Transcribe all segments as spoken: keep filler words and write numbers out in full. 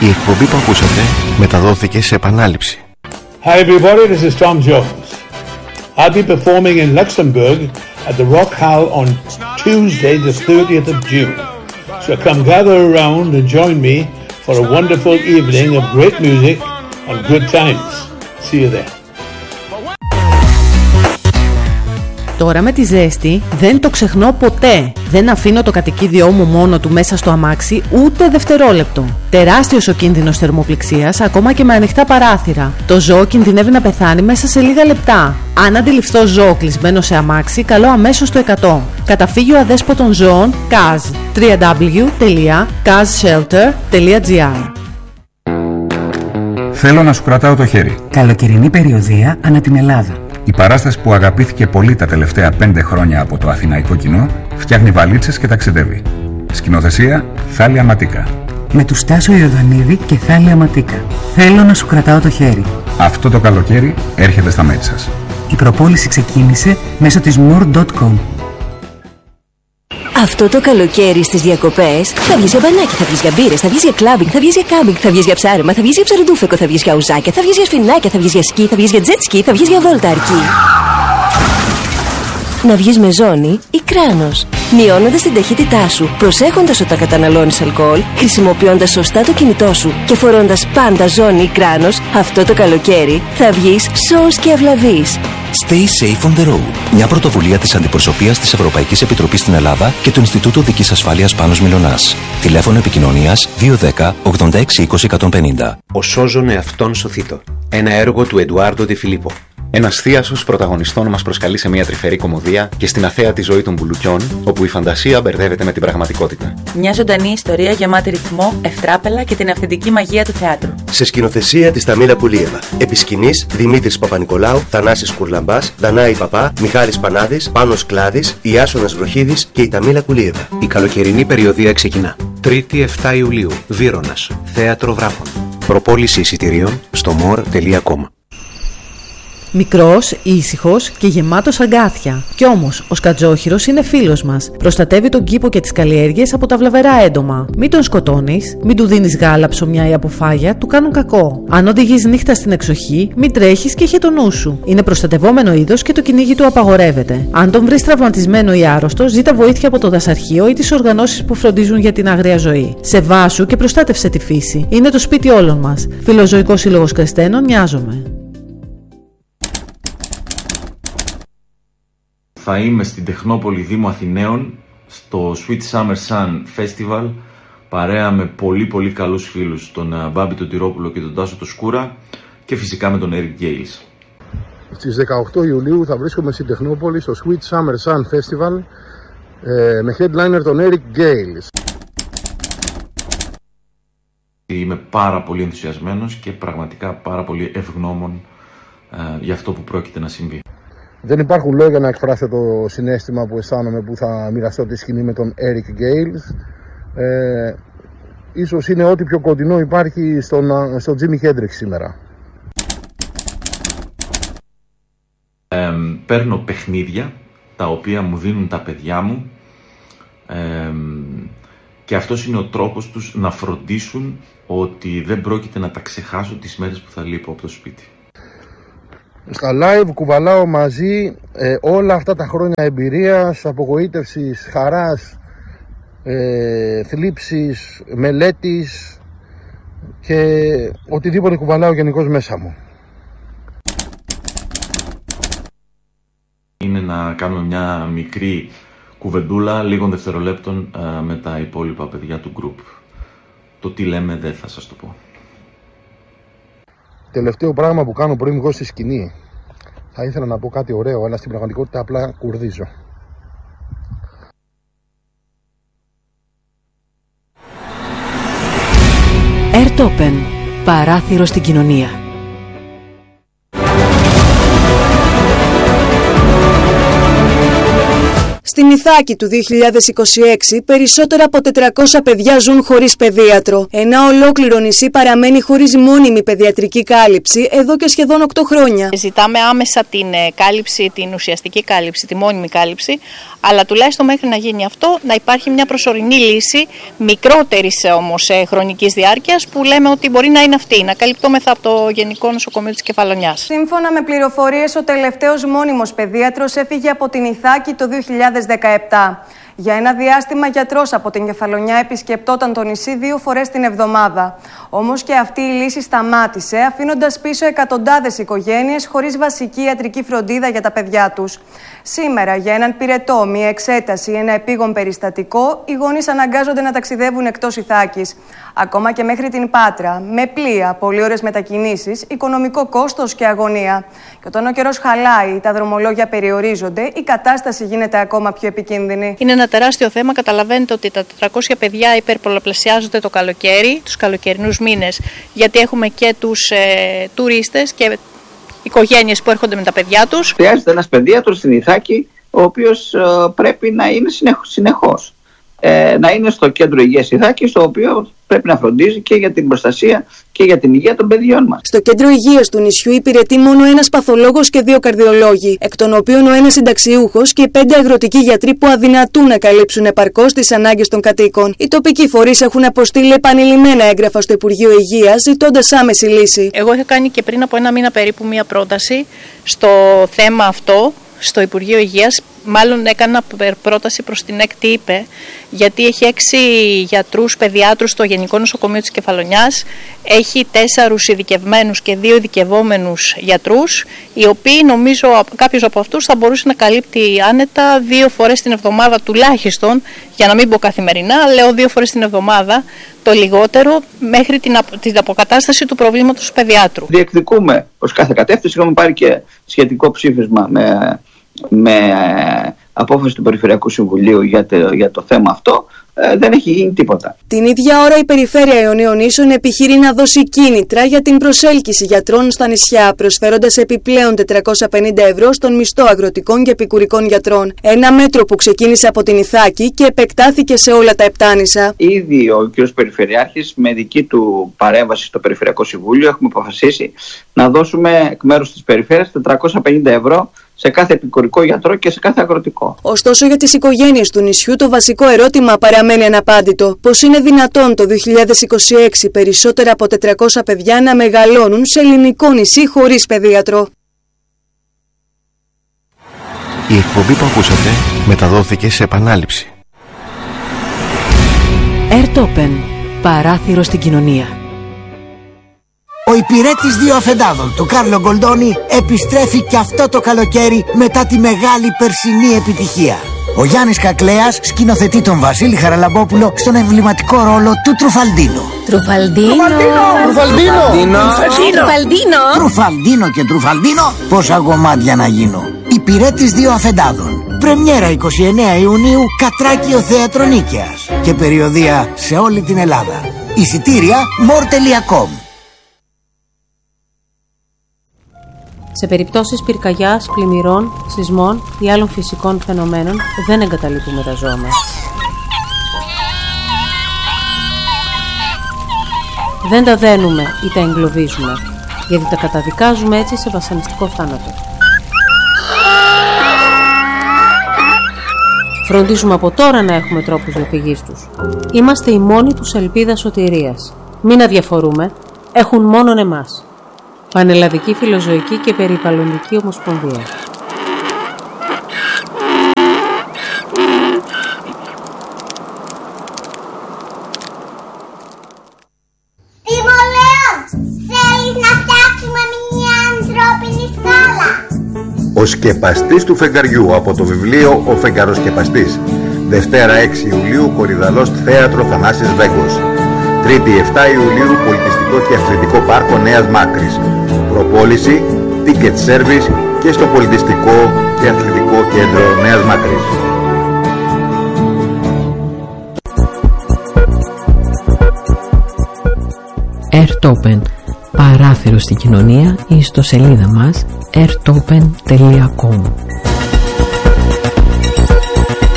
Η εκπομπή που ακούσατε μεταδόθηκε σε επανάληψη. Hi everybody, this is Tom Jones. I'll be performing in Luxembourg at the Rock Hall on Tuesday the thirtieth of June. So come gather around and join me for a wonderful evening of great music and good times. See you there. Τώρα με τη ζέστη δεν το ξεχνώ ποτέ. Δεν αφήνω το κατοικίδιό μου μόνο του μέσα στο αμάξι ούτε δευτερόλεπτο. Τεράστιος ο κίνδυνος θερμοπληξίας ακόμα και με ανοιχτά παράθυρα. Το ζώο κινδυνεύει να πεθάνει μέσα σε λίγα λεπτά. Αν αντιληφθώ ζώο κλεισμένο σε αμάξι, καλώ αμέσως το εκατό. Καταφύγιο αδέσποτων ζώων καζ. double-u double-u double-u τελεία καζ shelter τελεία τζι άρ. Θέλω να σου κρατάω το χέρι. Καλοκαιρινή περιοδεία ανά την Ελλάδα. Η παράσταση που αγαπήθηκε πολύ τα τελευταία πέντε χρόνια από το αθηναϊκό κοινό φτιάχνει βαλίτσες και ταξιδεύει. Σκηνοθεσία Θάλια Ματίκα. Με του Στάσο Ιωδανίδη και Θάλια Ματίκα. Θέλω να σου κρατάω το χέρι. Αυτό το καλοκαίρι έρχεται στα μέρη σας. Η προπόληση ξεκίνησε μέσω της moore τελεία com. Αυτό το καλοκαίρι στις διακοπές θα βγεις για μπανάκι, θα βγεις για μπύρες, θα βγεις για κλάμπινγκ, θα βγεις για κάμπινγκ, θα βγεις για ψάρεμα, θα βγεις για ψαροντούφεκο, θα βγεις για ουζάκια, θα βγεις για σφινάκια, θα βγεις για σκι, θα βγεις για τζετ σκι, θα βγεις για βόλτα αρκή. Να βγεις με ζώνη ή κράνος, μειώνοντας την ταχύτητά σου, προσέχοντας όταν καταναλώνεις αλκοόλ, χρησιμοποιώντας σωστά το κινητό σου και φορώντας πάντα ζώνη ή κράνος, αυτό το καλοκαίρι θα βγεις σώος και αυλαβής. Stay safe on the road. Μια πρωτοβουλία της Αντιπροσωπείας της Ευρωπαϊκής Επιτροπής στην Ελλάδα και του Ινστιτούτου Δικής Ασφάλειας Πάνος Μιλωνάς. Τηλέφωνο επικοινωνίας δύο ένα μηδέν ογδόντα έξι είκοσι εκατόν πενήντα. Ο σώζον εαυτόν σωθήτω. Ένα έργο του Εντουάρντο Ντε Φιλίππο. Ένας θίασος πρωταγωνιστών μας προσκαλεί σε μια τρυφερή κωμωδία και στην αθέατη ζωή των μπουλουκιών, όπου η φαντασία μπερδεύεται με την πραγματικότητα. Μια ζωντανή ιστορία γεμάτη ρυθμό, ευτράπελα και την αυθεντική μαγεία του θεάτρου. Σε σκηνοθεσία της Ταμίλα Πουλίεβα. Επί σκηνής Δημήτρης Παπα-Νικολάου, Θανάσης Κουρλαμπάς, Δανάη Παπά, Μιχάλης Πανάδης, Πάνος Κλάδης, Ιάσονας Βροχίδης και η Ταμίλα Πουλίεβα. Η καλοκαιρινή περιοδεία ξεκινά. Τρίτη επτά Ιουλίου, Βύρωνας, Θέατρο Βράχων. Προπόληση εισιτηρίων στο μορ τελεία κομ. Μικρός, ήσυχος και γεμάτος αγκάθια. Κι όμως, ο σκατζόχυρος είναι φίλος μας. Προστατεύει τον κήπο και τις καλλιέργειες από τα βλαβερά έντομα. Μην τον σκοτώνεις, μην του δίνεις γάλα, ψωμιά ή αποφάγια, του κάνουν κακό. Αν οδηγείς νύχτα στην εξοχή, μην τρέχεις και είχε το νου σου. Είναι προστατευόμενο είδος και το κυνήγι του απαγορεύεται. Αν τον βρεις τραυματισμένο ή άρρωστο, ζήτα βοήθεια από το δασαρχείο ή τις οργανώσεις που φροντίζουν για την άγρια ζωή. Σεβάσου και προστάτευσε τη φύση. Είναι το σπίτι όλων μας. Φιλοζωικός Σύλλογος Κρεστένων, νοιάζομαι. Θα είμαι στην Τεχνόπολη Δήμου Αθηναίων στο Sweet Summer Sun Festival παρέα με πολύ πολύ καλούς φίλους, τον Μπάμπη τον Τυρόπουλο και τον Τάσο το Σκούρα και φυσικά με τον Eric Gales. Στις δεκαοκτώ Ιουλίου θα βρίσκομαι στην Τεχνόπολη στο Sweet Summer Sun Festival ε, με headliner τον Eric Gales. Είμαι πάρα πολύ ενθουσιασμένος και πραγματικά πάρα πολύ ευγνώμων ε, για αυτό που πρόκειται να συμβεί. Δεν υπάρχουν λόγια να εκφράσω το συναίσθημα που αισθάνομαι που θα μοιραστώ τη σκηνή με τον Eric Gales. Ε, ίσως είναι ό,τι πιο κοντινό υπάρχει στον, στον Jimi Hendrix σήμερα. Ε, παίρνω παιχνίδια τα οποία μου δίνουν τα παιδιά μου ε, και αυτός είναι ο τρόπος τους να φροντίσουν ότι δεν πρόκειται να τα ξεχάσω τις μέρες που θα λείπω από το σπίτι. Στα live κουβαλάω μαζί ε, όλα αυτά τα χρόνια εμπειρίας, απογοήτευσης, χαράς, ε, θλίψης, μελέτης και οτιδήποτε κουβαλάω γενικώς μέσα μου. Είναι να κάνουμε μια μικρή κουβεντούλα λίγων δευτερολέπτων ε, με τα υπόλοιπα παιδιά του group. Το τι λέμε δεν θα σας το πω. Τελευταίο πράγμα που κάνω πριν βγω στη σκηνή. Θα ήθελα να πω κάτι ωραίο, αλλά στην πραγματικότητα απλά κουρδίζω. Airtopen. Παράθυρο στην κοινωνία. Στην Ιθάκη του δύο χιλιάδες είκοσι έξι, περισσότερα από τετρακόσια παιδιά ζουν χωρίς παιδίατρο. Ένα ολόκληρο νησί παραμένει χωρίς μόνιμη παιδιατρική κάλυψη εδώ και σχεδόν οκτώ χρόνια. Ζητάμε άμεσα την κάλυψη, την ουσιαστική κάλυψη, τη μόνιμη κάλυψη, αλλά τουλάχιστον μέχρι να γίνει αυτό να υπάρχει μια προσωρινή λύση μικρότερης όμως χρονικής διάρκειας που λέμε ότι μπορεί να είναι αυτή, να καλυπτόμεθα από το Γενικό Νοσοκομείο της Κεφαλονιάς. Σύμφωνα με πληροφορίες, ο τελευταίος μόνιμος παιδίατρος έφυγε από την Ιθάκη το δύο χιλιάδες δεκαεπτά. Για ένα διάστημα, γιατρός από την Κεφαλονιά επισκεπτόταν το νησί δύο φορές την εβδομάδα. Όμως και αυτή η λύση σταμάτησε, αφήνοντας πίσω εκατοντάδες οικογένειες χωρίς βασική ιατρική φροντίδα για τα παιδιά τους. Σήμερα, για έναν πυρετό, μια εξέταση ή ένα επίγον περιστατικό, οι γονείς αναγκάζονται να ταξιδεύουν εκτός Ιθάκης. Ακόμα και μέχρι την Πάτρα, με πλοία, πολλοί ώρες μετακινήσεις, οικονομικό κόστος και αγωνία. Και όταν ο καιρός χαλάει, τα δρομολόγια περιορίζονται, η κατάσταση γίνεται ακόμα πιο επικίνδυνη. Είναι ένα τεράστιο θέμα. Καταλαβαίνετε ότι τα τετρακόσια παιδιά υπερπολαπλασιάζονται το καλοκαίρι, τους καλοκαιρινούς μήνες, γιατί έχουμε και τους ε, τουρίστες και οικογένειες που έρχονται με τα παιδιά τους. Χρειάζεται ένας παιδίατρος στην Ιθάκη, ο οποίος ε, πρέπει να είναι συνεχώς. Ε, να είναι στο κέντρο υγείας Ιθάκης, το οποίο πρέπει να φροντίζει και για την προστασία και για την υγεία των παιδιών μας. Στο κέντρο υγείας του νησιού υπηρετεί μόνο ένας παθολόγος και δύο καρδιολόγοι, εκ των οποίων ο ένας συνταξιούχος και πέντε αγροτικοί γιατροί που αδυνατούν να καλύψουν επαρκώς τις ανάγκες των κατοίκων. Οι τοπικοί φορείς έχουν αποστείλει επανειλημμένα έγγραφα στο Υπουργείο Υγείας, ζητώντας άμεση λύση. Εγώ είχα κάνει και πριν από ένα μήνα περίπου μία πρόταση στο θέμα αυτό στο Υπουργείο Υγείας. Μάλλον έκανα πρόταση προς την ΕΚΤΥΠΕ, γιατί έχει έξι γιατρούς παιδιάτρους στο Γενικό Νοσοκομείο της Κεφαλονιάς, έχει τέσσερους ειδικευμένους και δύο ειδικευόμενους γιατρούς, οι οποίοι νομίζω κάποιος από αυτούς θα μπορούσε να καλύπτει άνετα δύο φορές την εβδομάδα τουλάχιστον, για να μην πω καθημερινά, λέω δύο φορές την εβδομάδα, το λιγότερο, μέχρι την, απο, την αποκατάσταση του προβλήματος του παιδιάτρου. Διεκδικούμε ως κάθε κατεύθυνση, έχουμε πάρει και σχετικό ψήφισμα με... με απόφαση του Περιφερειακού Συμβουλίου για το, για το θέμα αυτό, ε, δεν έχει γίνει τίποτα. Την ίδια ώρα η Περιφέρεια Ιωνίων Νήσων επιχειρεί να δώσει κίνητρα για την προσέλκυση γιατρών στα νησιά, προσφέροντας επιπλέον τετρακόσια πενήντα ευρώ στον μισθό αγροτικών και επικουρικών γιατρών. Ένα μέτρο που ξεκίνησε από την Ιθάκη και επεκτάθηκε σε όλα τα επτάνησα. Ήδη ο κ. Περιφερειάρχης, με δική του παρέμβαση στο Περιφερειακό Συμβούλιο, έχουμε αποφασίσει να δώσουμε εκ μέρους της Περιφέρειας τετρακόσια πενήντα ευρώ σε κάθε επικουρικό γιατρό και σε κάθε αγροτικό. Ωστόσο, για τις οικογένειες του νησιού το βασικό ερώτημα παραμένει αναπάντητο. Πώς είναι δυνατόν το δύο χιλιάδες είκοσι έξι περισσότερα από τετρακόσια παιδιά να μεγαλώνουν σε ελληνικό νησί χωρίς παιδίατρο? Η εκπομπή που ακούσατε μεταδόθηκε σε επανάληψη. Airtopen. Παράθυρο στην κοινωνία. Ο υπηρέτης δύο αφεντάδων, του Κάρλο Γκολντόνι, επιστρέφει και αυτό το καλοκαίρι μετά τη μεγάλη περσινή επιτυχία. Ο Γιάννης Κακλέας σκηνοθετεί τον Βασίλη Χαραλαμπόπουλο στον εμβληματικό ρόλο του Τρουφαλντίνο. Τρουφαλντίνο! Τρουφαλντίνο! Τρουφαλντίνο! Τρουφαλντίνο και Τρουφαλντίνο, πόσα γομάτια να γίνω. Υπηρέτης δύο αφεντάδων. Πρεμιέρα εικοστή ενάτη Ιουνίου, Κατράκιο Θέατρο Νίκαιας. Και περιοδεία σε όλη την Ελλάδα. Εισιτήρια μορ τελεία κομ. Σε περιπτώσεις πυρκαγιάς, πλημμυρών, σεισμών ή άλλων φυσικών φαινομένων δεν εγκαταλείπουμε τα ζώα μας. Δεν τα δένουμε ή τα εγκλωβίζουμε, γιατί τα καταδικάζουμε έτσι σε βασανιστικό θάνατο. Φροντίζουμε από τώρα να έχουμε τρόπους διαφυγής τους. Είμαστε η μόνη τους ελπίδα σωτηρίας. Μην αδιαφορούμε, έχουν μόνον εμάς. Πανελλαδική Φιλοζωική και Περιβαλλοντική Ομοσπονδία. Τιμολέων, θέλεις να φτιάξουμε μια ανθρώπινη σκάλα? Ο σκεπαστής του φεγγαριού, από το βιβλίο «Ο φεγγαροσκεπαστής». Δευτέρα έξι Ιουλίου, Κορυδαλός Θέατρο Θανάσης Βέγκος. Τρίτη επτά Ιουλίου, Πολιτιστικό και Αθλητικό Πάρκο Νέας Μάκρης. Προπόληση, ticket service και στο Πολιτιστικό και Αθλητικό Κέντρο Νέας Μάκρης. Airtopen. Παράθυρο στην κοινωνία ή στο σελίδα μας airtopen τελεία com.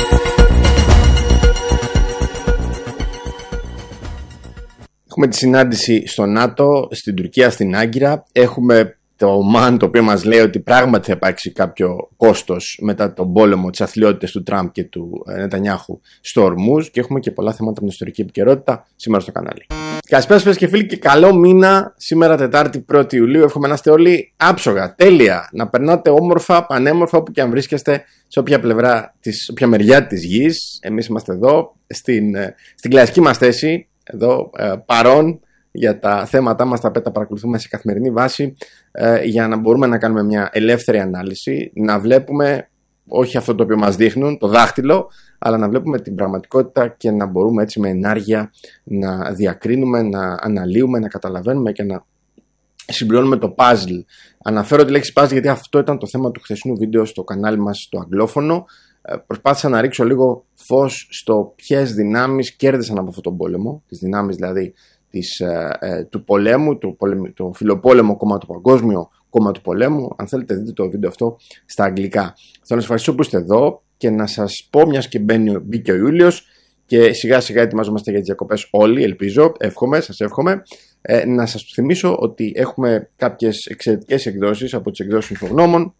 Έχουμε τη συνάντηση στο ΝΑΤΟ, στην Τουρκία, στην Άγκυρα. Έχουμε το ΟΜΑΝ, το οποίο μας λέει ότι πράγματι θα υπάρξει κάποιο κόστος μετά τον πόλεμο, τις αθλιότητες του Τραμπ και του Νετανιάχου στο Ορμούζ. Και έχουμε και πολλά θέματα με την ιστορική επικαιρότητα σήμερα στο κανάλι. Καλησπέρα σας και φίλοι και καλό μήνα. Σήμερα Τετάρτη πρώτη Ιουλίου. Εύχομαι να είστε όλοι άψογα, τέλεια. Να περνάτε όμορφα, πανέμορφα όπου και αν βρίσκεστε, σε όποια πλευρά, της, όποια μεριά της γης. Εμείς είμαστε εδώ, στην, στην κλασική μας θέση, εδώ παρόν για τα θέματα μας, τα οποία τα παρακολουθούμε σε καθημερινή βάση, για να μπορούμε να κάνουμε μια ελεύθερη ανάλυση, να βλέπουμε όχι αυτό το οποίο μας δείχνουν, το δάχτυλο, αλλά να βλέπουμε την πραγματικότητα και να μπορούμε έτσι με ενάργεια να διακρίνουμε, να αναλύουμε, να καταλαβαίνουμε και να συμπληρώνουμε το puzzle. Αναφέρω τη λέξη puzzle γιατί αυτό ήταν το θέμα του χθεσινού βίντεο στο κανάλι μας στο αγγλόφωνο. Προσπάθησα να ρίξω λίγο φως στο ποιες δυνάμεις κέρδισαν από αυτόν τον πόλεμο, τις δυνάμεις δηλαδή της, ε, του πολέμου, του, πολεμ, του φιλοπόλεμο κόμμα του παγκόσμιο κόμμα του πολέμου. Αν θέλετε δείτε το βίντεο αυτό στα αγγλικά. Θέλω να σας ευχαριστήσω που είστε εδώ και να σας πω, μιας και μπαίνει, μπήκε ο Ιούλιος και σιγά σιγά ετοιμαζόμαστε για τις διακοπές όλοι, ελπίζω, εύχομαι, σας εύχομαι, ε, να σας θυμίσω ότι έχουμε κάποιες εξαιρετικές εκδόσεις από τις εκδόσεις Infognomon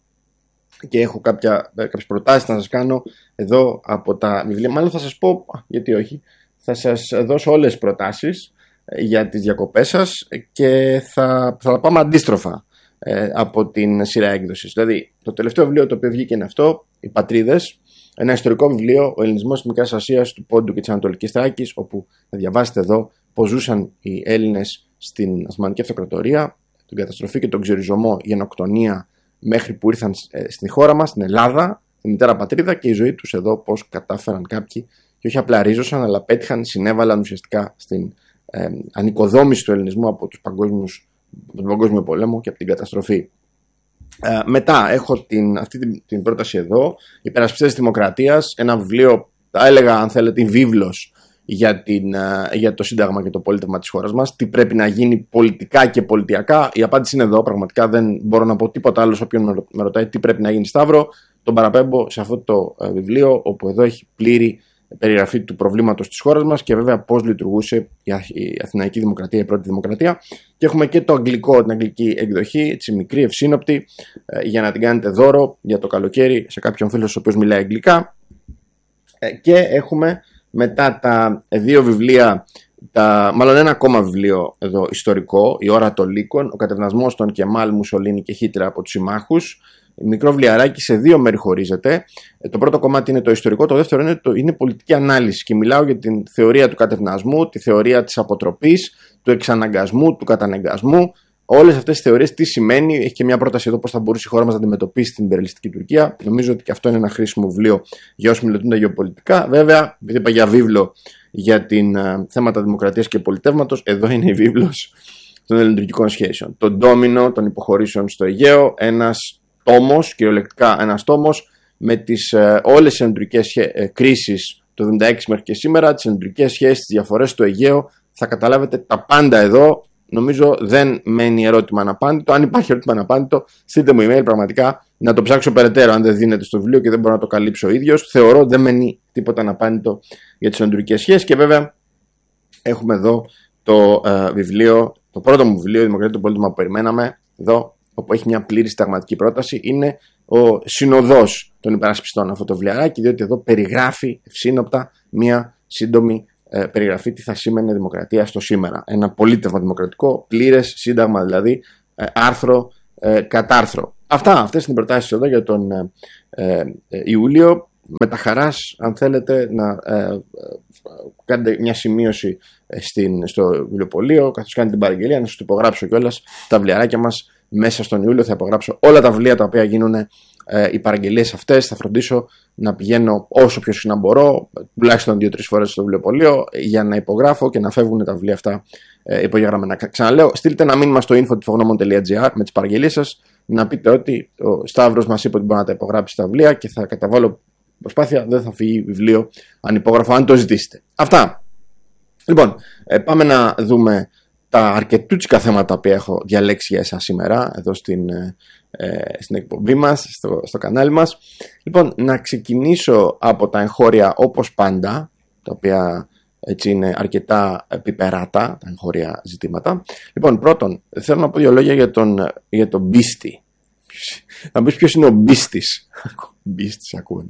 και έχω κάποια, κάποιες προτάσεις να σας κάνω εδώ από τα βιβλία. Μάλλον θα σας πω, γιατί όχι, θα σας δώσω όλες τις προτάσεις για τις διακοπές σας και θα, θα τα πάμε αντίστροφα ε, από την σειρά έκδοσης. Δηλαδή, το τελευταίο βιβλίο το οποίο βγήκε είναι αυτό, Οι Πατρίδες, ένα ιστορικό βιβλίο, ο ελληνισμός της Μικράς Ασίας, του Πόντου και της Ανατολικής Θράκης, όπου θα διαβάσετε εδώ πώς ζούσαν οι Έλληνες στην Οθωμανική Αυτοκρατορία, την καταστροφή και τον ξεριζωμό, γενοκτονία, μέχρι που ήρθαν ε, στην χώρα μας, στην Ελλάδα, τη μητέρα πατρίδα και η ζωή τους εδώ, πώς κατάφεραν κάποιοι και όχι απλά ρίζωσαν, αλλά πέτυχαν, συνέβαλαν ουσιαστικά στην Ε, ανοικοδόμηση του ελληνισμού από, τους παγκόσμιους, από τον Παγκόσμιο Πόλεμο και από την καταστροφή. Ε, μετά έχω την, αυτή την, την πρόταση εδώ, Υπερασπιστές της Δημοκρατίας, ένα βιβλίο, θα έλεγα αν θέλετε, βίβλος για, την, για το Σύνταγμα και το πολίτευμα της χώρας μας. Τι πρέπει να γίνει πολιτικά και πολιτιακά. Η απάντηση είναι εδώ, πραγματικά δεν μπορώ να πω τίποτα άλλο σε όποιον με ρωτάει τι πρέπει να γίνει, Σταύρο. Τον παραπέμπω σε αυτό το βιβλίο, όπου εδώ έχει πλήρη περιγραφή του προβλήματος της χώρας μας και βέβαια πώς λειτουργούσε η Αθηναϊκή Δημοκρατία, η πρώτη δημοκρατία. Και έχουμε και το αγγλικό, την αγγλική εκδοχή, έτσι μικρή, ευσύνοπτη, για να την κάνετε δώρο για το καλοκαίρι σε κάποιον φίλο ο οποίος μιλάει αγγλικά. Και έχουμε μετά τα δύο βιβλία, τα, μάλλον ένα ακόμα βιβλίο εδώ ιστορικό, Η Ώρα των Λύκων, ο κατευνασμός των Κεμάλ, Μουσολίνη και Χίτλερ από τους συμμάχους. Μικρό βιβλιαράκι, σε δύο μέρη χωρίζεται. Το πρώτο κομμάτι είναι το ιστορικό, το δεύτερο είναι, το, είναι πολιτική ανάλυση. Και μιλάω για την θεωρία του κατευνασμού, τη θεωρία της αποτροπής, του εξαναγκασμού, του καταναγκασμού. Όλες αυτές τις θεωρίες τι σημαίνει, έχει και μια πρόταση εδώ πώς θα μπορούσε η χώρα μας να αντιμετωπίσει την υπερελιστική Τουρκία. Νομίζω ότι και αυτό είναι ένα χρήσιμο βιβλίο για όσοι μελετούν τα γεωπολιτικά. Βέβαια, επειδή είπα για βίβλο για την, uh, θέματα δημοκρατίας και πολιτεύματος, εδώ είναι η βίβλος των ελληνοτουρκικών σχέσεων. Το ντόμινο των υποχωρήσεων στο Αιγαίο, ένας τόμος, κυριολεκτικά ένας τόμος, με τις, ε, όλες τις ελληνοτουρκικές ε, κρίσεις το εβδομήντα έξι μέχρι και σήμερα, τις ελληνοτουρκικές σχέσεις, τις διαφορές στο Αιγαίο, θα καταλάβετε τα πάντα εδώ. Νομίζω δεν μένει ερώτημα αναπάντητο. Αν υπάρχει ερώτημα αναπάντητο, στείλτε μου email πραγματικά να το ψάξω περαιτέρω. Αν δεν δίνεται στο βιβλίο και δεν μπορώ να το καλύψω ο ίδιος, θεωρώ δεν μένει τίποτα αναπάντητο για τις ελληνοτουρκικές σχέσεις. Και βέβαια έχουμε εδώ το ε, βιβλίο, το πρώτο μου βιβλίο, η Δημοκρατία του Πολίτευμα που περιμέναμε, εδώ, όπου έχει μια πλήρη συνταγματική πρόταση, είναι ο συνοδός των υπερασπιστών αυτό το βιβλιαράκι, διότι εδώ περιγράφει ευσύνοπτα μια σύντομη ε, περιγραφή τι θα σήμαινε δημοκρατία στο σήμερα. Ένα πολίτευμα δημοκρατικό, πλήρες σύνταγμα δηλαδή, ε, άρθρο ε, κατάρθρο. Αυτά, αυτές είναι οι προτάσεις εδώ για τον ε, ε, Ιούλιο. Με τα χαράς, αν θέλετε, να ε, ε, κάνετε μια σημείωση ε, στην, στο βιβλιοπωλείο, καθώς κάνετε την παραγγελία, να σας το υπογράψω κιόλας τα βιβλιαράκια μας. Μέσα στον Ιούλιο θα υπογράψω όλα τα βιβλία τα οποία γίνουν ε, οι παραγγελίες αυτές. Θα φροντίσω να πηγαίνω όσο πιο συχνά μπορώ, τουλάχιστον δύο-τρεις φορές στο βιβλιοπωλείο, για να υπογράφω και να φεύγουν τα βιβλία αυτά ε, υπογεγραμμένα. Ξαναλέω, στείλτε ένα μήνυμα στο info τελεία infognomon τελεία gr με τις παραγγελίες σας, να πείτε ότι ο Σταύρος μας είπε ότι μπορεί να τα υπογράψει τα βιβλία και θα καταβάλω προσπάθεια, δεν θα φύγει βιβλίο ανυπόγραφο αν το ζητήσετε. Αυτά. Λοιπόν, ε, πάμε να δούμε τα αρκετούτσικα θέματα που έχω διαλέξει για εσάς σήμερα εδώ στην, ε, στην εκπομπή μας, στο, στο κανάλι μας. Λοιπόν, να ξεκινήσω από τα εγχώρια όπως πάντα, τα οποία Έτσι είναι αρκετά πιπεράτα τα εγχώρια ζητήματα. Λοιπόν, πρώτον, θέλω να πω δύο λόγια για τον, για τον Μπίστη. Να πεις ποιος είναι ο Μπίστης. Μπίστης ακούω.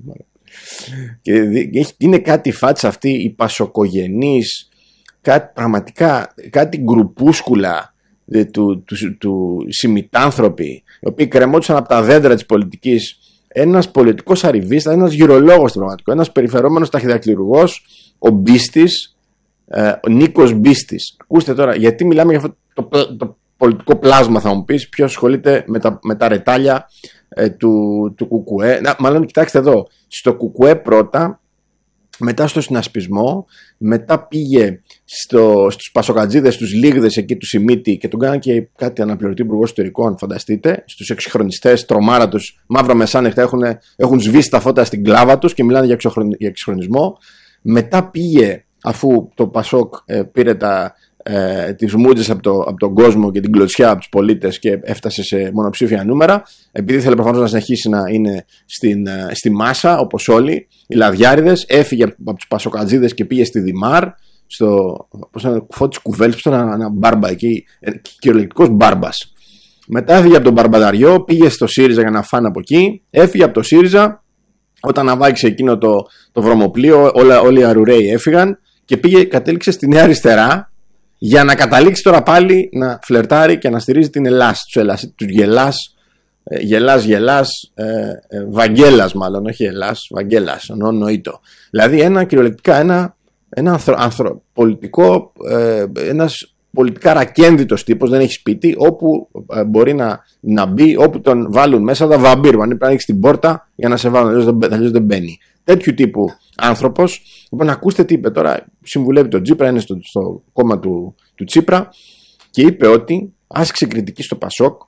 Και είναι κάτι φάτσα αυτή η πασοκογενής, κάτι, πραγματικά κάτι γκρουπούσκουλα του, του, του συμμητάνθρωποι, οι οποίοι κρεμόντουσαν από τα δέντρα της πολιτικής. Ένας πολιτικός arrivista, ένας γυρολόγος στην πραγματικότητα, ένας περιφερόμενος ταχυδακτηλουργός, ο Μπίστης, ε, ο Νίκος Μπίστης. Ακούστε τώρα, γιατί μιλάμε για αυτό το, το, το πολιτικό πλάσμα, θα μου πεις, ποιος ασχολείται με τα, με τα ρετάλια ε, του, του Κουκουέ. Να, μάλλον κοιτάξτε εδώ, στο Κουκουέ πρώτα, μετά στο συνασπισμό, μετά πήγε στο, στους πασοκατζίδες, στους λίγδες εκεί του Σιμίτη και τον κάνανε και κάτι αναπληρωτή υπουργό εσωτερικών, φανταστείτε, στους εξυγχρονιστές, τρομάρα τους, μαύρα μεσάνυχτα, έχουν, έχουν σβήσει τα φώτα στην κλάβα τους και μιλάνε για, για εξυγχρονισμό. Μετά πήγε, αφού το Πασόκ ε, πήρε τα, ε, τις μούτζες από, το, από τον κόσμο και την κλωτσιά από τους πολίτες και έφτασε σε μονοψήφια νούμερα, επειδή ήθελε προφανώς να συνεχίσει να είναι στην, ε, στη μάσα, όπως όλοι οι λαδιάριδες, έφυγε από τους πασοκατζίδες και πήγε στη Δημάρ, στο Φώτης Κουβέλης, που ήταν ένα, ένα μπάρμπα εκεί, κυριολεκτικός μπάρμπας. Μετά έφυγε από τον Μπαρμπαδαριό, πήγε στο ΣΥΡΙΖΑ για να φάνε από εκεί, έφυγε από το ΣΥΡΙΖΑ, όταν αβάγησε εκείνο το, το βρωμοπλοίο, όλα, όλοι οι αρουραίοι έφυγαν και πήγε, κατέληξε στη Νέα Αριστερά για να καταλήξει τώρα πάλι να φλερτάρει και να στηρίζει την Ελλάς, τους, Ελλάς, τους γελάς, ε, γελάς, γελάς, ε, ε, Βαγγέλας μάλλον, όχι Ελλάς, Βαγγέλας, ενώ νοήτο. Δηλαδή ένα κυριολεκτικά ένα, ένα ανθρω, ανθρω, πολιτικό, ε, ένας πολιτικά ρακένδυτος τύπος, δεν έχει σπίτι, όπου ε, μπορεί να, να μπει, όπου τον βάλουν μέσα τα βαμπύρ, αν πρέπει να ανοίξει την πόρτα για να σε βάλουν, αλλιώς δεν, αλλιώς δεν μπαίνει. Τέτοιου τύπου άνθρωπος. Λοιπόν, ακούστε τι είπε τώρα, συμβουλεύει τον Τσίπρα, είναι στο, στο κόμμα του, του Τσίπρα και είπε ότι άσκησε κριτική στο Πασόκ,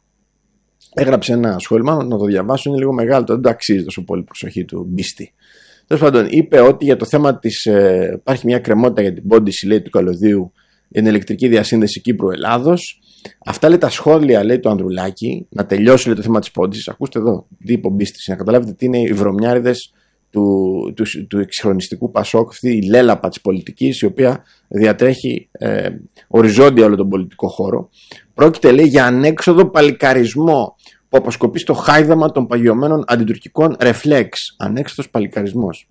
έγραψε ένα σχόλημα, να το διαβάσω, είναι λίγο μεγάλο, δεν το αξίζει τόσο πολύ προσοχή του Μπίστη. Τέλος πάντων, είπε ότι για το θέμα της, ε, υπάρχει μια κρεμότητα για την πόντιση, λέει, του καλωδίου, για την ηλεκτρική διασύνδεση Κύπρου-Ελλάδος. Αυτά, λέει, τα σχόλια, λέει, του Ανδρουλάκη, να τελειώσει, λέει, το θέμα της πόντισης. Ακούστε εδώ, τι είπε ο Μπίστης, να καταλάβετε τι είναι οι βρωμιάριδες του, του, του εξυγχρονιστικού Πασόκ, αυτή η λέλαπα της πολιτικής, η οποία διατρέχει ε, οριζόντια όλο τον πολιτικό χώρο. Πρόκειται, λέει, για ανέξοδο παλικαρισμό που αποσκοπεί στο χάιδαμα των παγιωμένων αντιτουρκικών ρεφλέξ. Ανέξοδος παλικαρισμός.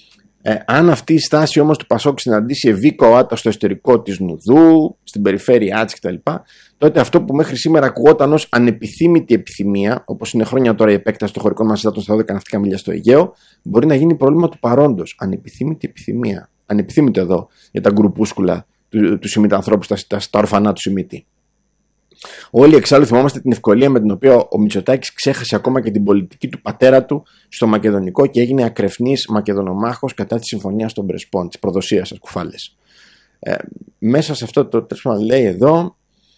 Ε, αν αυτή η στάση όμως του Πασόκ συναντήσει ευήκο ΆΤΑ στο εσωτερικό της Νουδού, στην περιφέρειά της κτλ., τότε αυτό που μέχρι σήμερα ακουγόταν ως ανεπιθύμητη επιθυμία, όπως είναι χρόνια τώρα η επέκταση των χωρικών μας υδάτων στα δώδεκα ναυτικά μίλια στο Αιγαίο, μπορεί να γίνει πρόβλημα του παρόντος. Ανεπιθύμητη επιθυμία. Ανεπιθύμητη εδώ για τα γκρουπούσκουλα του, του Σιμίτη-ανθρώπου, στα, στα, στα ορφανά του Σιμίτη. Όλοι εξάλλου θυμόμαστε την ευκολία με την οποία ο Μητσοτάκης ξέχασε ακόμα και την πολιτική του πατέρα του στο Μακεδονικό και έγινε ακρεφνής Μακεδονομάχος κατά τη συμφωνία των Πρεσπών, της προδοσίας σας, κουφάλες. Ε, μέσα σε αυτό το τέλος λέει εδώ,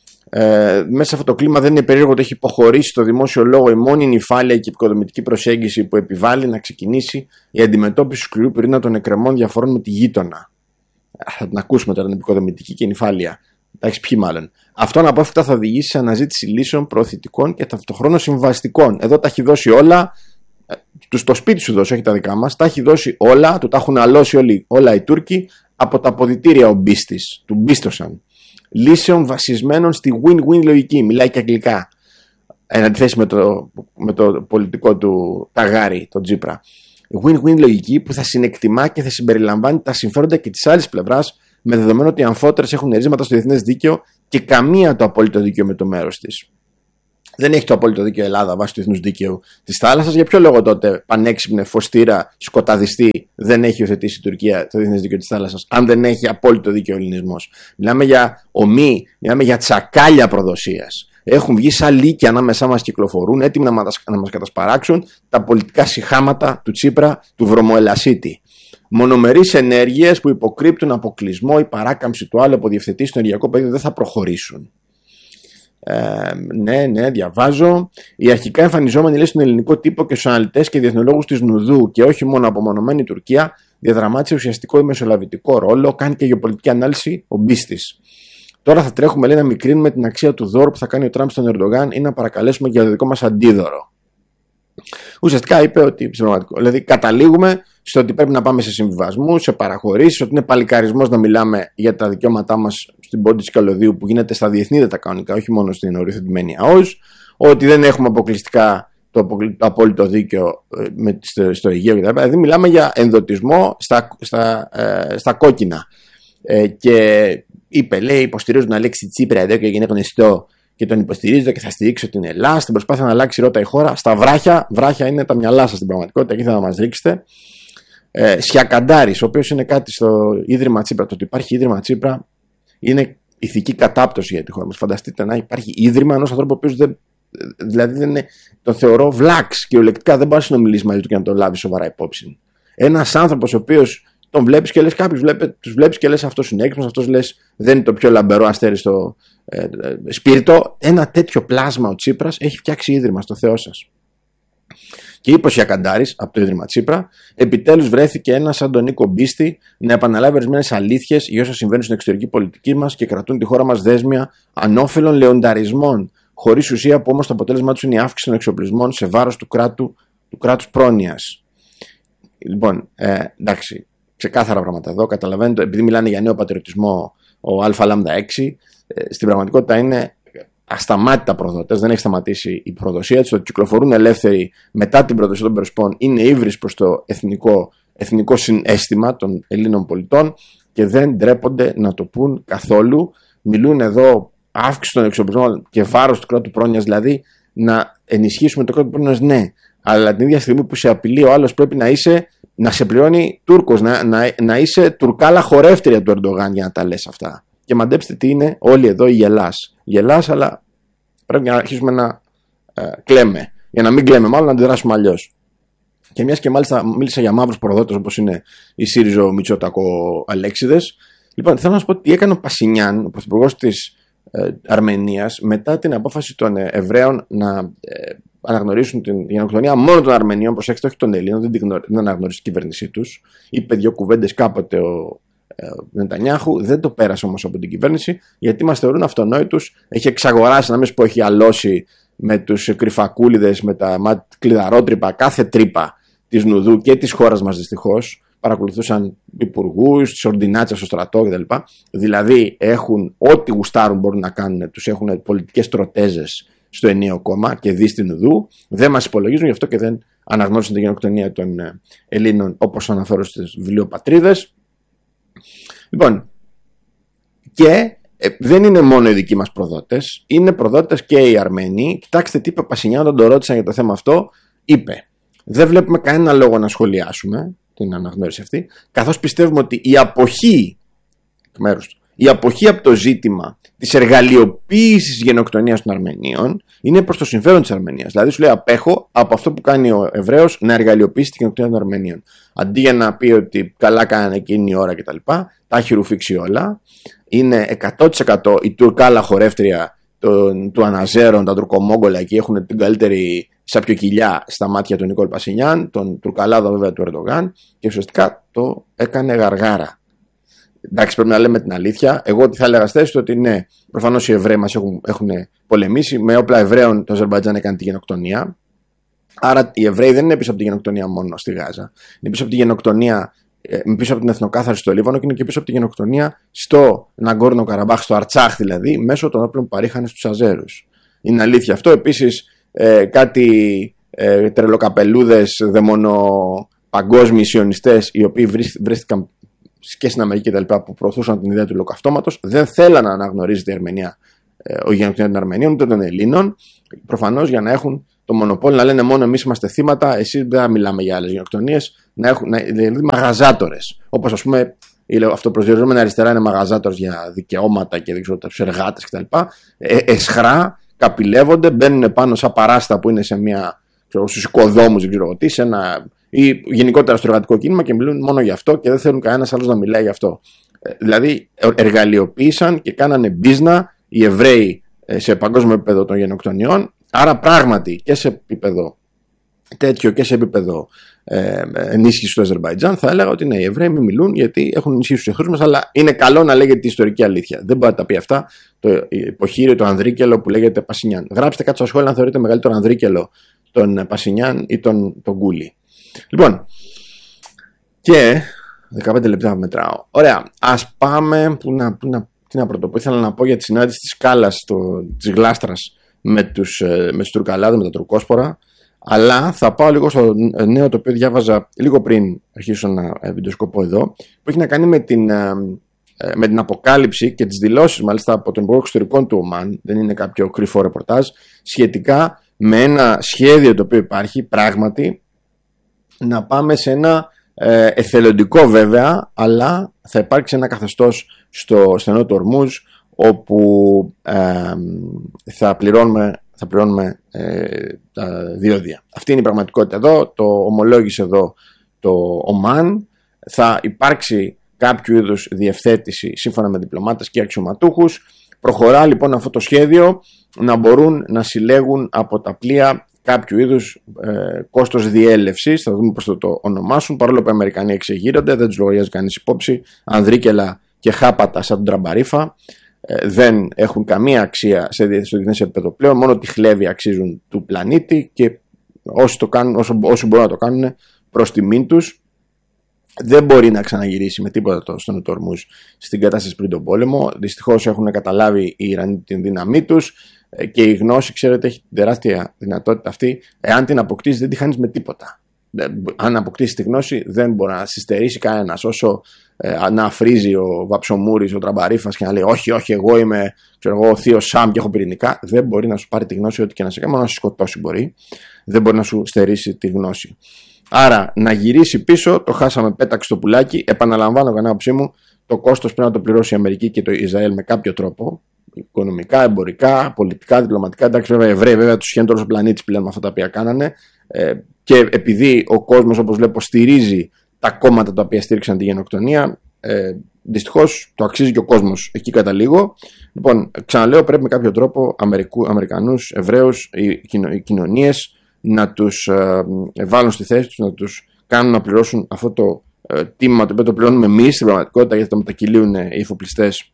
ε, μέσα σε αυτό το κλίμα δεν είναι περίεργο ότι έχει υποχωρήσει στο δημόσιο λόγο η μόνη νυφάλια και επικοδομητική προσέγγιση που επιβάλλει να ξεκινήσει η αντιμετώπιση του σκληρού πυρήνα των εκκρεμών διαφορών με τη γείτονα. Θα την ακούσουμε τώρα την επικοδομητική και νυφάλια. Εντάξει, ποιοι μάλλον. Αυτό αναπόφευκτα θα οδηγήσει σε αναζήτηση λύσεων προωθητικών και ταυτοχρόνως συμβαστικών. Εδώ τα έχει δώσει όλα, του το σπίτι σου δώσει, όχι τα δικά μας, τα έχει δώσει όλα, του τα έχουν αλώσει όλοι, όλα οι Τούρκοι από τα αποδυτήρια ο Μπίστης, του μπίστοσαν. Λύσεων βασισμένων στη win-win λογική, μιλάει και αγγλικά. Εν αντιθέσει με το, με το πολιτικό του ταγάρι, τον Τσίπρα. Win-win λογική που θα συνεκτιμά και θα συμπεριλαμβάνει τα συμφέροντα και της άλλης πλευράς, με δεδομένο ότι οι αμφότερες έχουν ρίζματα στο διεθνές δίκαιο και καμία το απόλυτο δίκαιο με το μέρος της. Δεν έχει το απόλυτο δίκαιο η Ελλάδα βάσει του διεθνούς δικαίου της θάλασσας. Για ποιο λόγο τότε πανέξυπνε, φωστήρα, σκοταδιστή δεν έχει υιοθετήσει η Τουρκία το διεθνές δίκαιο της θάλασσας, αν δεν έχει απόλυτο δίκαιο ο ελληνισμός? Μιλάμε για ομή, μιλάμε για τσακάλια προδοσίας. Έχουν βγει σαν λύκια ανάμεσά μας, κυκλοφορούν έτοιμοι να μας, να μας κατασπαράξουν τα πολιτικά σιχάματα του Τσίπρα, του βρωμοελασίτη. Μονομερείς ενέργειες που υποκρύπτουν αποκλεισμό ή παράκαμψη του άλλου από διευθετή στο ενεργειακό πεδίο δεν θα προχωρήσουν. Ε, ναι, ναι, διαβάζω. Οι αρχικά εμφανιζόμενοι, λέει, στον ελληνικό τύπο και στους αναλυτές και διεθνολόγους της Νουδού και όχι μόνο απομονωμένη Τουρκία διαδραμάτισε ουσιαστικό ή μεσολαβητικό ρόλο, κάνει και γεωπολιτική ανάλυση ο Μπίστης. Τώρα θα τρέχουμε, λέει, να μικρύνουμε την αξία του δώρου που θα κάνει ο Τραμπ στον Ερντογάν ή να παρακαλέσουμε για το δικό μας αντίδωρο. Ουσιαστικά είπε ότι, δηλαδή, καταλήγουμε στο ότι πρέπει να πάμε σε συμβιβασμούς, σε παραχωρήσεις, ότι είναι παλικαρισμός να μιλάμε για τα δικαιώματά μας στην πόντη της καλωδίου που γίνεται στα διεθνή δέτα κανονικά, όχι μόνο στην οριοθετημένη ΑΟΣ, ότι δεν έχουμε αποκλειστικά το απόλυτο δίκαιο με, στο, στο Αιγαίο κτλ. Δηλαδή μιλάμε για ενδοτισμό στα, στα, ε, στα κόκκινα. Ε, και είπε, λέει, υποστηρίζουν να λέξει Τσίπρα εδώ και είναι γνωστό και τον υποστηρίζω και θα στηρίξω την Ελλάδα στην προσπάθεια να αλλάξει ρότα η χώρα. Στα βράχια, βράχια είναι τα μυαλά σας στην πραγματικότητα, εκεί θα μας ρίξετε. Ε, Σιακαντάρης, ο οποίος είναι κάτι στο Ίδρυμα Τσίπρα. Το ότι υπάρχει Ίδρυμα Τσίπρα είναι ηθική κατάπτωση για τη χώρα μας. Φανταστείτε να υπάρχει Ίδρυμα ενός ανθρώπου ο οποίος δεν. Δηλαδή δεν είναι, τον θεωρώ βλάξ κυριολεκτικά, δεν μπορεί να συνομιλήσει μαζί του και να τον λάβει σοβαρά υπόψη. Ένας άνθρωπος ο οποίος τον βλέπεις και λες, κάποιους τους βλέπεις και λες αυτός είναι έξυπνος, αυτός λες δεν είναι το πιο λαμπερό αστέρι στο ε, ε, σπίρτο. Ένα τέτοιο πλάσμα ο Τσίπρας έχει φτιάξει ίδρυμα στο Θεό σας. Και είπε ο Σιακαντάρης από το Ίδρυμα Τσίπρα, επιτέλους βρέθηκε ένας σαν τον Νίκο Μπίστη να επαναλάβει ορισμένες αλήθειες για όσα συμβαίνουν στην εξωτερική πολιτική μας και κρατούν τη χώρα μας δέσμια ανώφελων λεονταρισμών, χωρίς ουσία που όμως το αποτέλεσμά τους είναι η αύξηση των εξοπλισμών σε βάρος του, κράτου, του κράτους πρόνοιας. Λοιπόν, ε, εντάξει, ξεκάθαρα πράγματα εδώ. Καταλαβαίνετε, επειδή μιλάνε για νέο πατριωτισμό ο Α-έξι, ε, στην πραγματικότητα είναι ασταμάτητα προδότες, δεν έχει σταματήσει η προδοσία τους. Το ότι κυκλοφορούν ελεύθεροι μετά την προδοσία των Περσπών είναι ύβρις προς το εθνικό, εθνικό συναίσθημα των Ελλήνων πολιτών και δεν ντρέπονται να το πούν καθόλου. Μιλούν εδώ αύξηση των εξοπλισμών και βάρος του κράτου πρόνοιας, δηλαδή να ενισχύσουμε το κράτο πρόνοιας, ναι, αλλά την ίδια στιγμή που σε απειλεί ο άλλος πρέπει να είσαι, να σε πληρώνει Τούρκος, να, να, να είσαι τουρκάλα χορεύτρια του Ερντογάν για να τα λες αυτά. Και μαντέψτε τι είναι όλοι εδώ οι γελάς. Γελάς, αλλά πρέπει να αρχίσουμε να ε, κλαίμε. Για να μην κλαίμε, μάλλον να αντιδράσουμε αλλιώς. Και μιας και μάλιστα μίλησα για μαύρους προδότες όπως είναι η ΣΥΡΙΖΟ Μητσοτάκο Αλέξιδες. Λοιπόν, θέλω να σας πω τι έκανε ο Πασινιάν, ο πρωθυπουργός της ε, Αρμενίας, μετά την απόφαση των ε, Εβραίων να ε, αναγνωρίσουν την γενοκτονία μόνο των Αρμενίων, προσέξτε, όχι των Ελλήνων, δεν, την, δεν αναγνώρισε η κυβέρνησή τους. Είπε δύο κουβέντες κάποτε ο ε, Νετανιάχου, δεν το πέρασε όμως από την κυβέρνηση, γιατί μας θεωρούν αυτονόητους. Έχει εξαγοράσει, να μην σου πω, έχει αλώσει με τους κρυφακούλιδες, με τα κλειδαρότρυπα, κάθε τρύπα της Νουδού και της χώρας μας δυστυχώς. Παρακολουθούσαν υπουργούς, τις ορντινάτσες στο στρατό κτλ. Δηλαδή έχουν ό,τι γουστάρουν μπορούν να κάνουν, τους έχουν πολιτικές τροτέζες στο ενιαίο κόμμα και δει στην Ουδού. Δεν μας υπολογίζουν, γι' αυτό και δεν αναγνώρισαν την γενοκτονία των Ελλήνων, όπως αναφέρω στις βιβλιοπατρίδες. Λοιπόν, και ε, δεν είναι μόνο οι δικοί μας προδότες, είναι προδότες και οι Αρμένοι. Κοιτάξτε τι είπε ο Πασινιάν όταν τον ρώτησαν για το θέμα αυτό. Είπε, δεν βλέπουμε κανένα λόγο να σχολιάσουμε την αναγνώριση αυτή, καθώς πιστεύουμε ότι η αποχή εκ μέρους του, η αποχή από το ζήτημα της εργαλειοποίησης γενοκτονίας των Αρμενίων είναι προς το συμφέρον της Αρμενίας. Δηλαδή σου λέει απέχω από αυτό που κάνει ο Εβραίος να εργαλειοποιήσει τη γενοκτονία των Αρμενίων. Αντί για να πει ότι καλά κάνανε εκείνη η ώρα κτλ., τα έχει ρουφήξει όλα. Είναι εκατό τοις εκατό η τουρκάλα χορεύτρια του, του Αναζέρων, τα τουρκομόγκολα εκεί έχουν την καλύτερη σαπιοκυλιά στα μάτια του Νικόλ Πασινιάν, τον τουρκαλάδο βέβαια του Ερντογάν, και ουσιαστικά το έκανε γαργάρα. Εντάξει, πρέπει να λέμε την αλήθεια. Εγώ τι θα έλεγα στη θέση του, ότι ναι, προφανώς οι Εβραίοι μας έχουν, έχουν πολεμήσει. Με όπλα Εβραίων το Αζερμπαϊτζάν έκανε τη γενοκτονία. Άρα οι Εβραίοι δεν είναι πίσω από τη γενοκτονία μόνο στη Γάζα. Είναι πίσω από τη γενοκτονία, πίσω από την εθνοκάθαρση στο Λίβανο και είναι και πίσω από τη γενοκτονία στο Ναγκόρνο Καραμπάχ, στο Αρτσάχ δηλαδή, μέσω των όπλων που παρήχαν στους Αζέρους. Είναι αλήθεια αυτό. Επίσης, ε, κάτι ε, τρελοκαπελούδες δαιμονοπαγκόσμιοι σιωνιστές, οι οποίοι βρίστηκαν και στην Αμερική και τα λοιπά, που προωθούσαν την ιδέα του ολοκαυτώματος, δεν θέλαν να αναγνωρίζεται η Αρμενία, ε, ο γενοκτονία των Αρμενίων ούτε των Ελλήνων, προφανώς για να έχουν το μονοπόλιο, να λένε μόνο εμείς είμαστε θύματα, εσείς δεν μιλάμε για άλλες γενοκτονίες, να έχουν, να, δηλαδή μαγαζάτορες. Όπως ας πούμε, η αυτοπροσδιοριζόμενη αριστερά είναι μαγαζάτορες για δικαιώματα και τους εργάτες κτλ. Ε, εσχρά, καπηλεύονται, μπαίνουν πάνω σαν παράστα που είναι σε μια, στους οικοδόμους, δεν ξέρω τι, σε ένα, ή γενικότερα στο εργατικό κίνημα και μιλούν μόνο γι' αυτό και δεν θέλουν κανένας άλλος να μιλάει γι' αυτό. Ε, δηλαδή, εργαλειοποίησαν και κάνανε μπίζνα οι Εβραίοι σε παγκόσμιο επίπεδο των γενοκτονιών. Άρα πράγματι και σε επίπεδο τέτοιο και σε επίπεδο ε, ενίσχυση του Αζερμπαϊτζάν θα έλεγα ότι ναι, οι Εβραίοι μην μιλούν γιατί έχουν ενισχύσει τους εχθρούς μας, αλλά είναι καλό να λέγεται η ιστορική αλήθεια. Δεν μπορεί να τα πει αυτά το υποχείριο, το ανδρίκελο που λέγεται Πασινιάν. Γράψτε κάτω στα σχόλια αν θεωρείτε μεγαλύτερο ανδρίκελο τον Πασινιάν ή τον, τον Γκούλι. Λοιπόν, Και δεκαπέντε λεπτά μετράω. Ωραία, ας πάμε. Πού να, πού να, τι να πρωτοπώ. Ήθελα να πω για τη συνάντηση της Κάλλας, της Γλάστρας με τους, με τους Τουρκαλάδες, με τα Τουρκόσπορα. Αλλά θα πάω λίγο στο νέο το οποίο διάβαζα λίγο πριν αρχίσω να βιντεοσκοπώ εδώ, που έχει να κάνει με την, με την αποκάλυψη και τις δηλώσεις μάλιστα από τον Υπουργό Εξωτερικών του Ομάν, δεν είναι κάποιο κρυφό ρεπορτάζ, σχετικά με ένα σχέδιο το οποίο υπάρχει πράγματι να πάμε σε ένα ε, εθελοντικό βέβαια, αλλά θα υπάρξει ένα καθεστώς στο στενό του Ορμούζ, όπου ε, θα πληρώνουμε, θα πληρώνουμε ε, τα διόδια. Αυτή είναι η πραγματικότητα εδώ, το ομολόγησε εδώ το Ομάν. Θα υπάρξει κάποιο είδους διευθέτηση σύμφωνα με διπλωμάτες και αξιωματούχους. Προχωρά λοιπόν αυτό το σχέδιο να μπορούν να συλλέγουν από τα πλοία κάποιο είδους ε, κόστος διέλευσης, θα δούμε πώς θα το ονομάσουν, παρόλο που οι Αμερικανοί εξεγείρονται, δεν τους λογαριάζει κανείς υπόψη, ανδρίκελα και χάπατα σαν τον Τραμπαρίφα, ε, δεν έχουν καμία αξία σε διεθνές επίπεδο πλέον, μόνο τη χλέβη αξίζουν του πλανήτη και όσοι, το κάνουν, όσο, όσοι μπορούν να το κάνουν προς τιμήν τους. Δεν μπορεί να ξαναγυρίσει με τίποτα το στον Ορμούζ στην κατάσταση πριν τον πόλεμο. Δυστυχώς έχουν καταλάβει οι Ιρανοί την δύναμή τους και η γνώση, ξέρετε, έχει τεράστια δυνατότητα αυτή. Εάν την αποκτήσει, δεν τη χάνεις με τίποτα. Αν αποκτήσει τη γνώση, δεν μπορεί να συστερήσει κανένας. Όσο ε, να αφρίζει ο Βαψομούρης, ο Τραμπαρίφας και να λέει όχι, όχι, εγώ είμαι ξέρω εγώ, ο θείος Σαμ και έχω πυρηνικά, δεν μπορεί να σου πάρει τη γνώση ό,τι και να σε κάνει, μόνο να σου σκοτώσει μπορεί. Δεν μπορεί να σου στερήσει τη γνώση. Άρα να γυρίσει πίσω, το χάσαμε, πέταξε το πουλάκι. Επαναλαμβάνω κατά την άποψή μου, το κόστος πρέπει να το πληρώσει η Αμερική και το Ισραήλ με κάποιο τρόπο. Οικονομικά, εμπορικά, πολιτικά, διπλωματικά. Εντάξει, βέβαια, οι Εβραίοι βέβαια του χαίνουν ο πλανήτη πλέον με αυτά τα οποία κάνανε. Ε, και επειδή ο κόσμος, όπως βλέπω, στηρίζει τα κόμματα τα οποία στήριξαν τη γενοκτονία, ε, δυστυχώς το αξίζει και ο κόσμος. Εκεί καταλήγω. Λοιπόν, ξαναλέω, πρέπει με κάποιο τρόπο Αμερικού, Αμερικανούς, Εβραίους, οι, οι κοινωνίες να τους ε, βάλουν στη θέση τους, να τους κάνουν να πληρώσουν αυτό το ε, τίμημα το οποίο το πληρώνουμε εμείς στην πραγματικότητα, γιατί το μετακυλίουν οι εφοπλιστές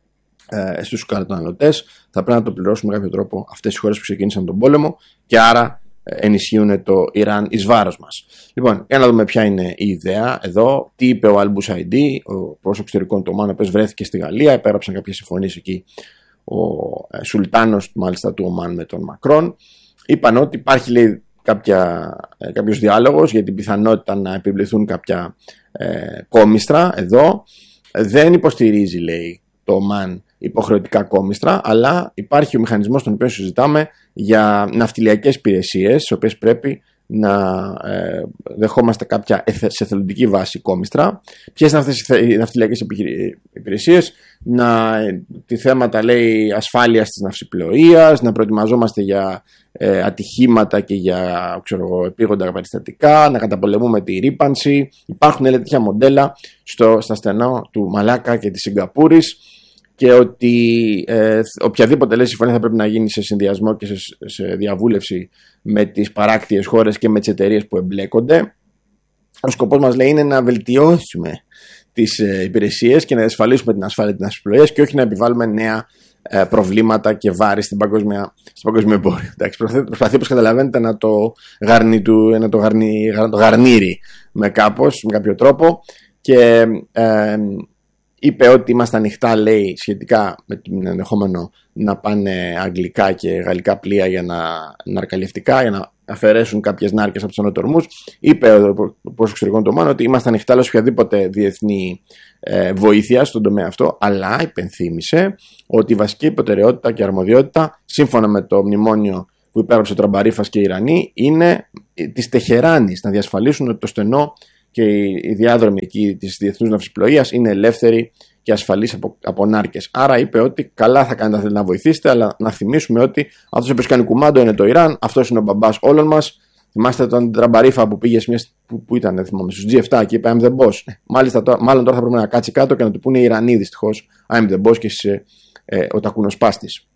ε, στους καταναλωτές. Θα πρέπει να το πληρώσουμε με κάποιο τρόπο αυτές οι χώρες που ξεκίνησαν τον πόλεμο και άρα ε, ενισχύουν το Ιράν εις βάρος μας. Λοιπόν, για να δούμε ποια είναι η ιδέα εδώ. Τι είπε ο Αλ-Μπουσαϊντί, ο πρόσωπος εξωτερικών του Ομάν, ο οποίος βρέθηκε στη Γαλλία, υπέγραψαν κάποιες συμφωνίες εκεί ο ε, Σουλτάνος μάλιστα του Ομάν με τον Μακρόν. Είπαν ότι υπάρχει, λέει, κάποια, ε, κάποιος διάλογος για την πιθανότητα να επιβληθούν κάποια ε, κόμιστρα εδώ. Δεν υποστηρίζει, λέει, το Ομάν υποχρεωτικά κόμιστρα, αλλά υπάρχει ο μηχανισμός τον οποίο συζητάμε για ναυτιλιακές υπηρεσίες, τις οποίες πρέπει να ε, δεχόμαστε κάποια σε εθελοντική βάση κόμιστρα. Ποιες είναι αυτές οι ναυτιλιακές υπηρεσίες? Να, τη θέματα, λέει, ασφάλειας της ναυσιπλοείας, να προετοιμαζόμαστε για ε, ατυχήματα και για ξέρω, επίγοντα περιστατικά, να καταπολεμούμε τη ρύπανση. Υπάρχουν, λέει, τέτοια μοντέλα στο, στα στενά του Μαλάκα και της Σιγκαπούρης, και ότι ε, οποιαδήποτε, λέει, συμφωνία θα πρέπει να γίνει σε συνδυασμό και σε, σε διαβούλευση με τις παράκτιες χώρες και με τις εταιρείες που εμπλέκονται. Ο σκοπός μας, λέει, είναι να βελτιώσουμε τις ε, υπηρεσίες και να διασφαλίσουμε την ασφάλεια της ναυσιπλοείας και όχι να επιβάλλουμε νέα ε, προβλήματα και βάρη στην παγκόσμια, στο παγκόσμιο εμπόριο. Προσπαθεί, όπως καταλαβαίνετε, να το, γαρνί του, να το, γαρνί, να το γαρνίρει με, κάπως, με κάποιο τρόπο και ε, είπε ότι είμαστε ανοιχτά, λέει, σχετικά με το ενδεχόμενο να πάνε αγγλικά και γαλλικά πλοία για να ναρκαλιευτικά, για να αφαιρέσουν κάποιες νάρκες από τους ανωτορμούς. Είπε ο Υπουργός Εξωτερικών του Ομάν ότι είμαστε ανοιχτά σε οποιαδήποτε διεθνή ε, βοήθεια στον τομέα αυτό, αλλά υπενθύμησε ότι η βασική προτεραιότητα και αρμοδιότητα, σύμφωνα με το μνημόνιο που υπέγραψε ο Τραμπαρίφας και οι Ιρανοί, είναι της Τεχεράνης, να διασφαλίσουν ότι το στενό και οι διάδρομοι εκεί της διεθνούς ναυσιπλοείας είναι ελεύθεροι και ασφαλείς από, από νάρκες. Άρα είπε ότι καλά θα κάνετε να βοηθήσετε, αλλά να θυμίσουμε ότι αυτός ο οποίος κάνει κουμάντο είναι το Ιράν, αυτός είναι ο μπαμπάς όλων μας. Θυμάστε τον Τραμπαρίφα που πήγε μια, που, που ήταν, δεν θυμάμαι, στους τζι επτά και είπε I'm the boss. Μάλιστα, μάλλον τώρα θα πρέπει να κάτσει κάτω και να του πούνε οι Ιρανοί δυστυχώς I'm the boss και είσαι ε, ο τακουνοσπάστης.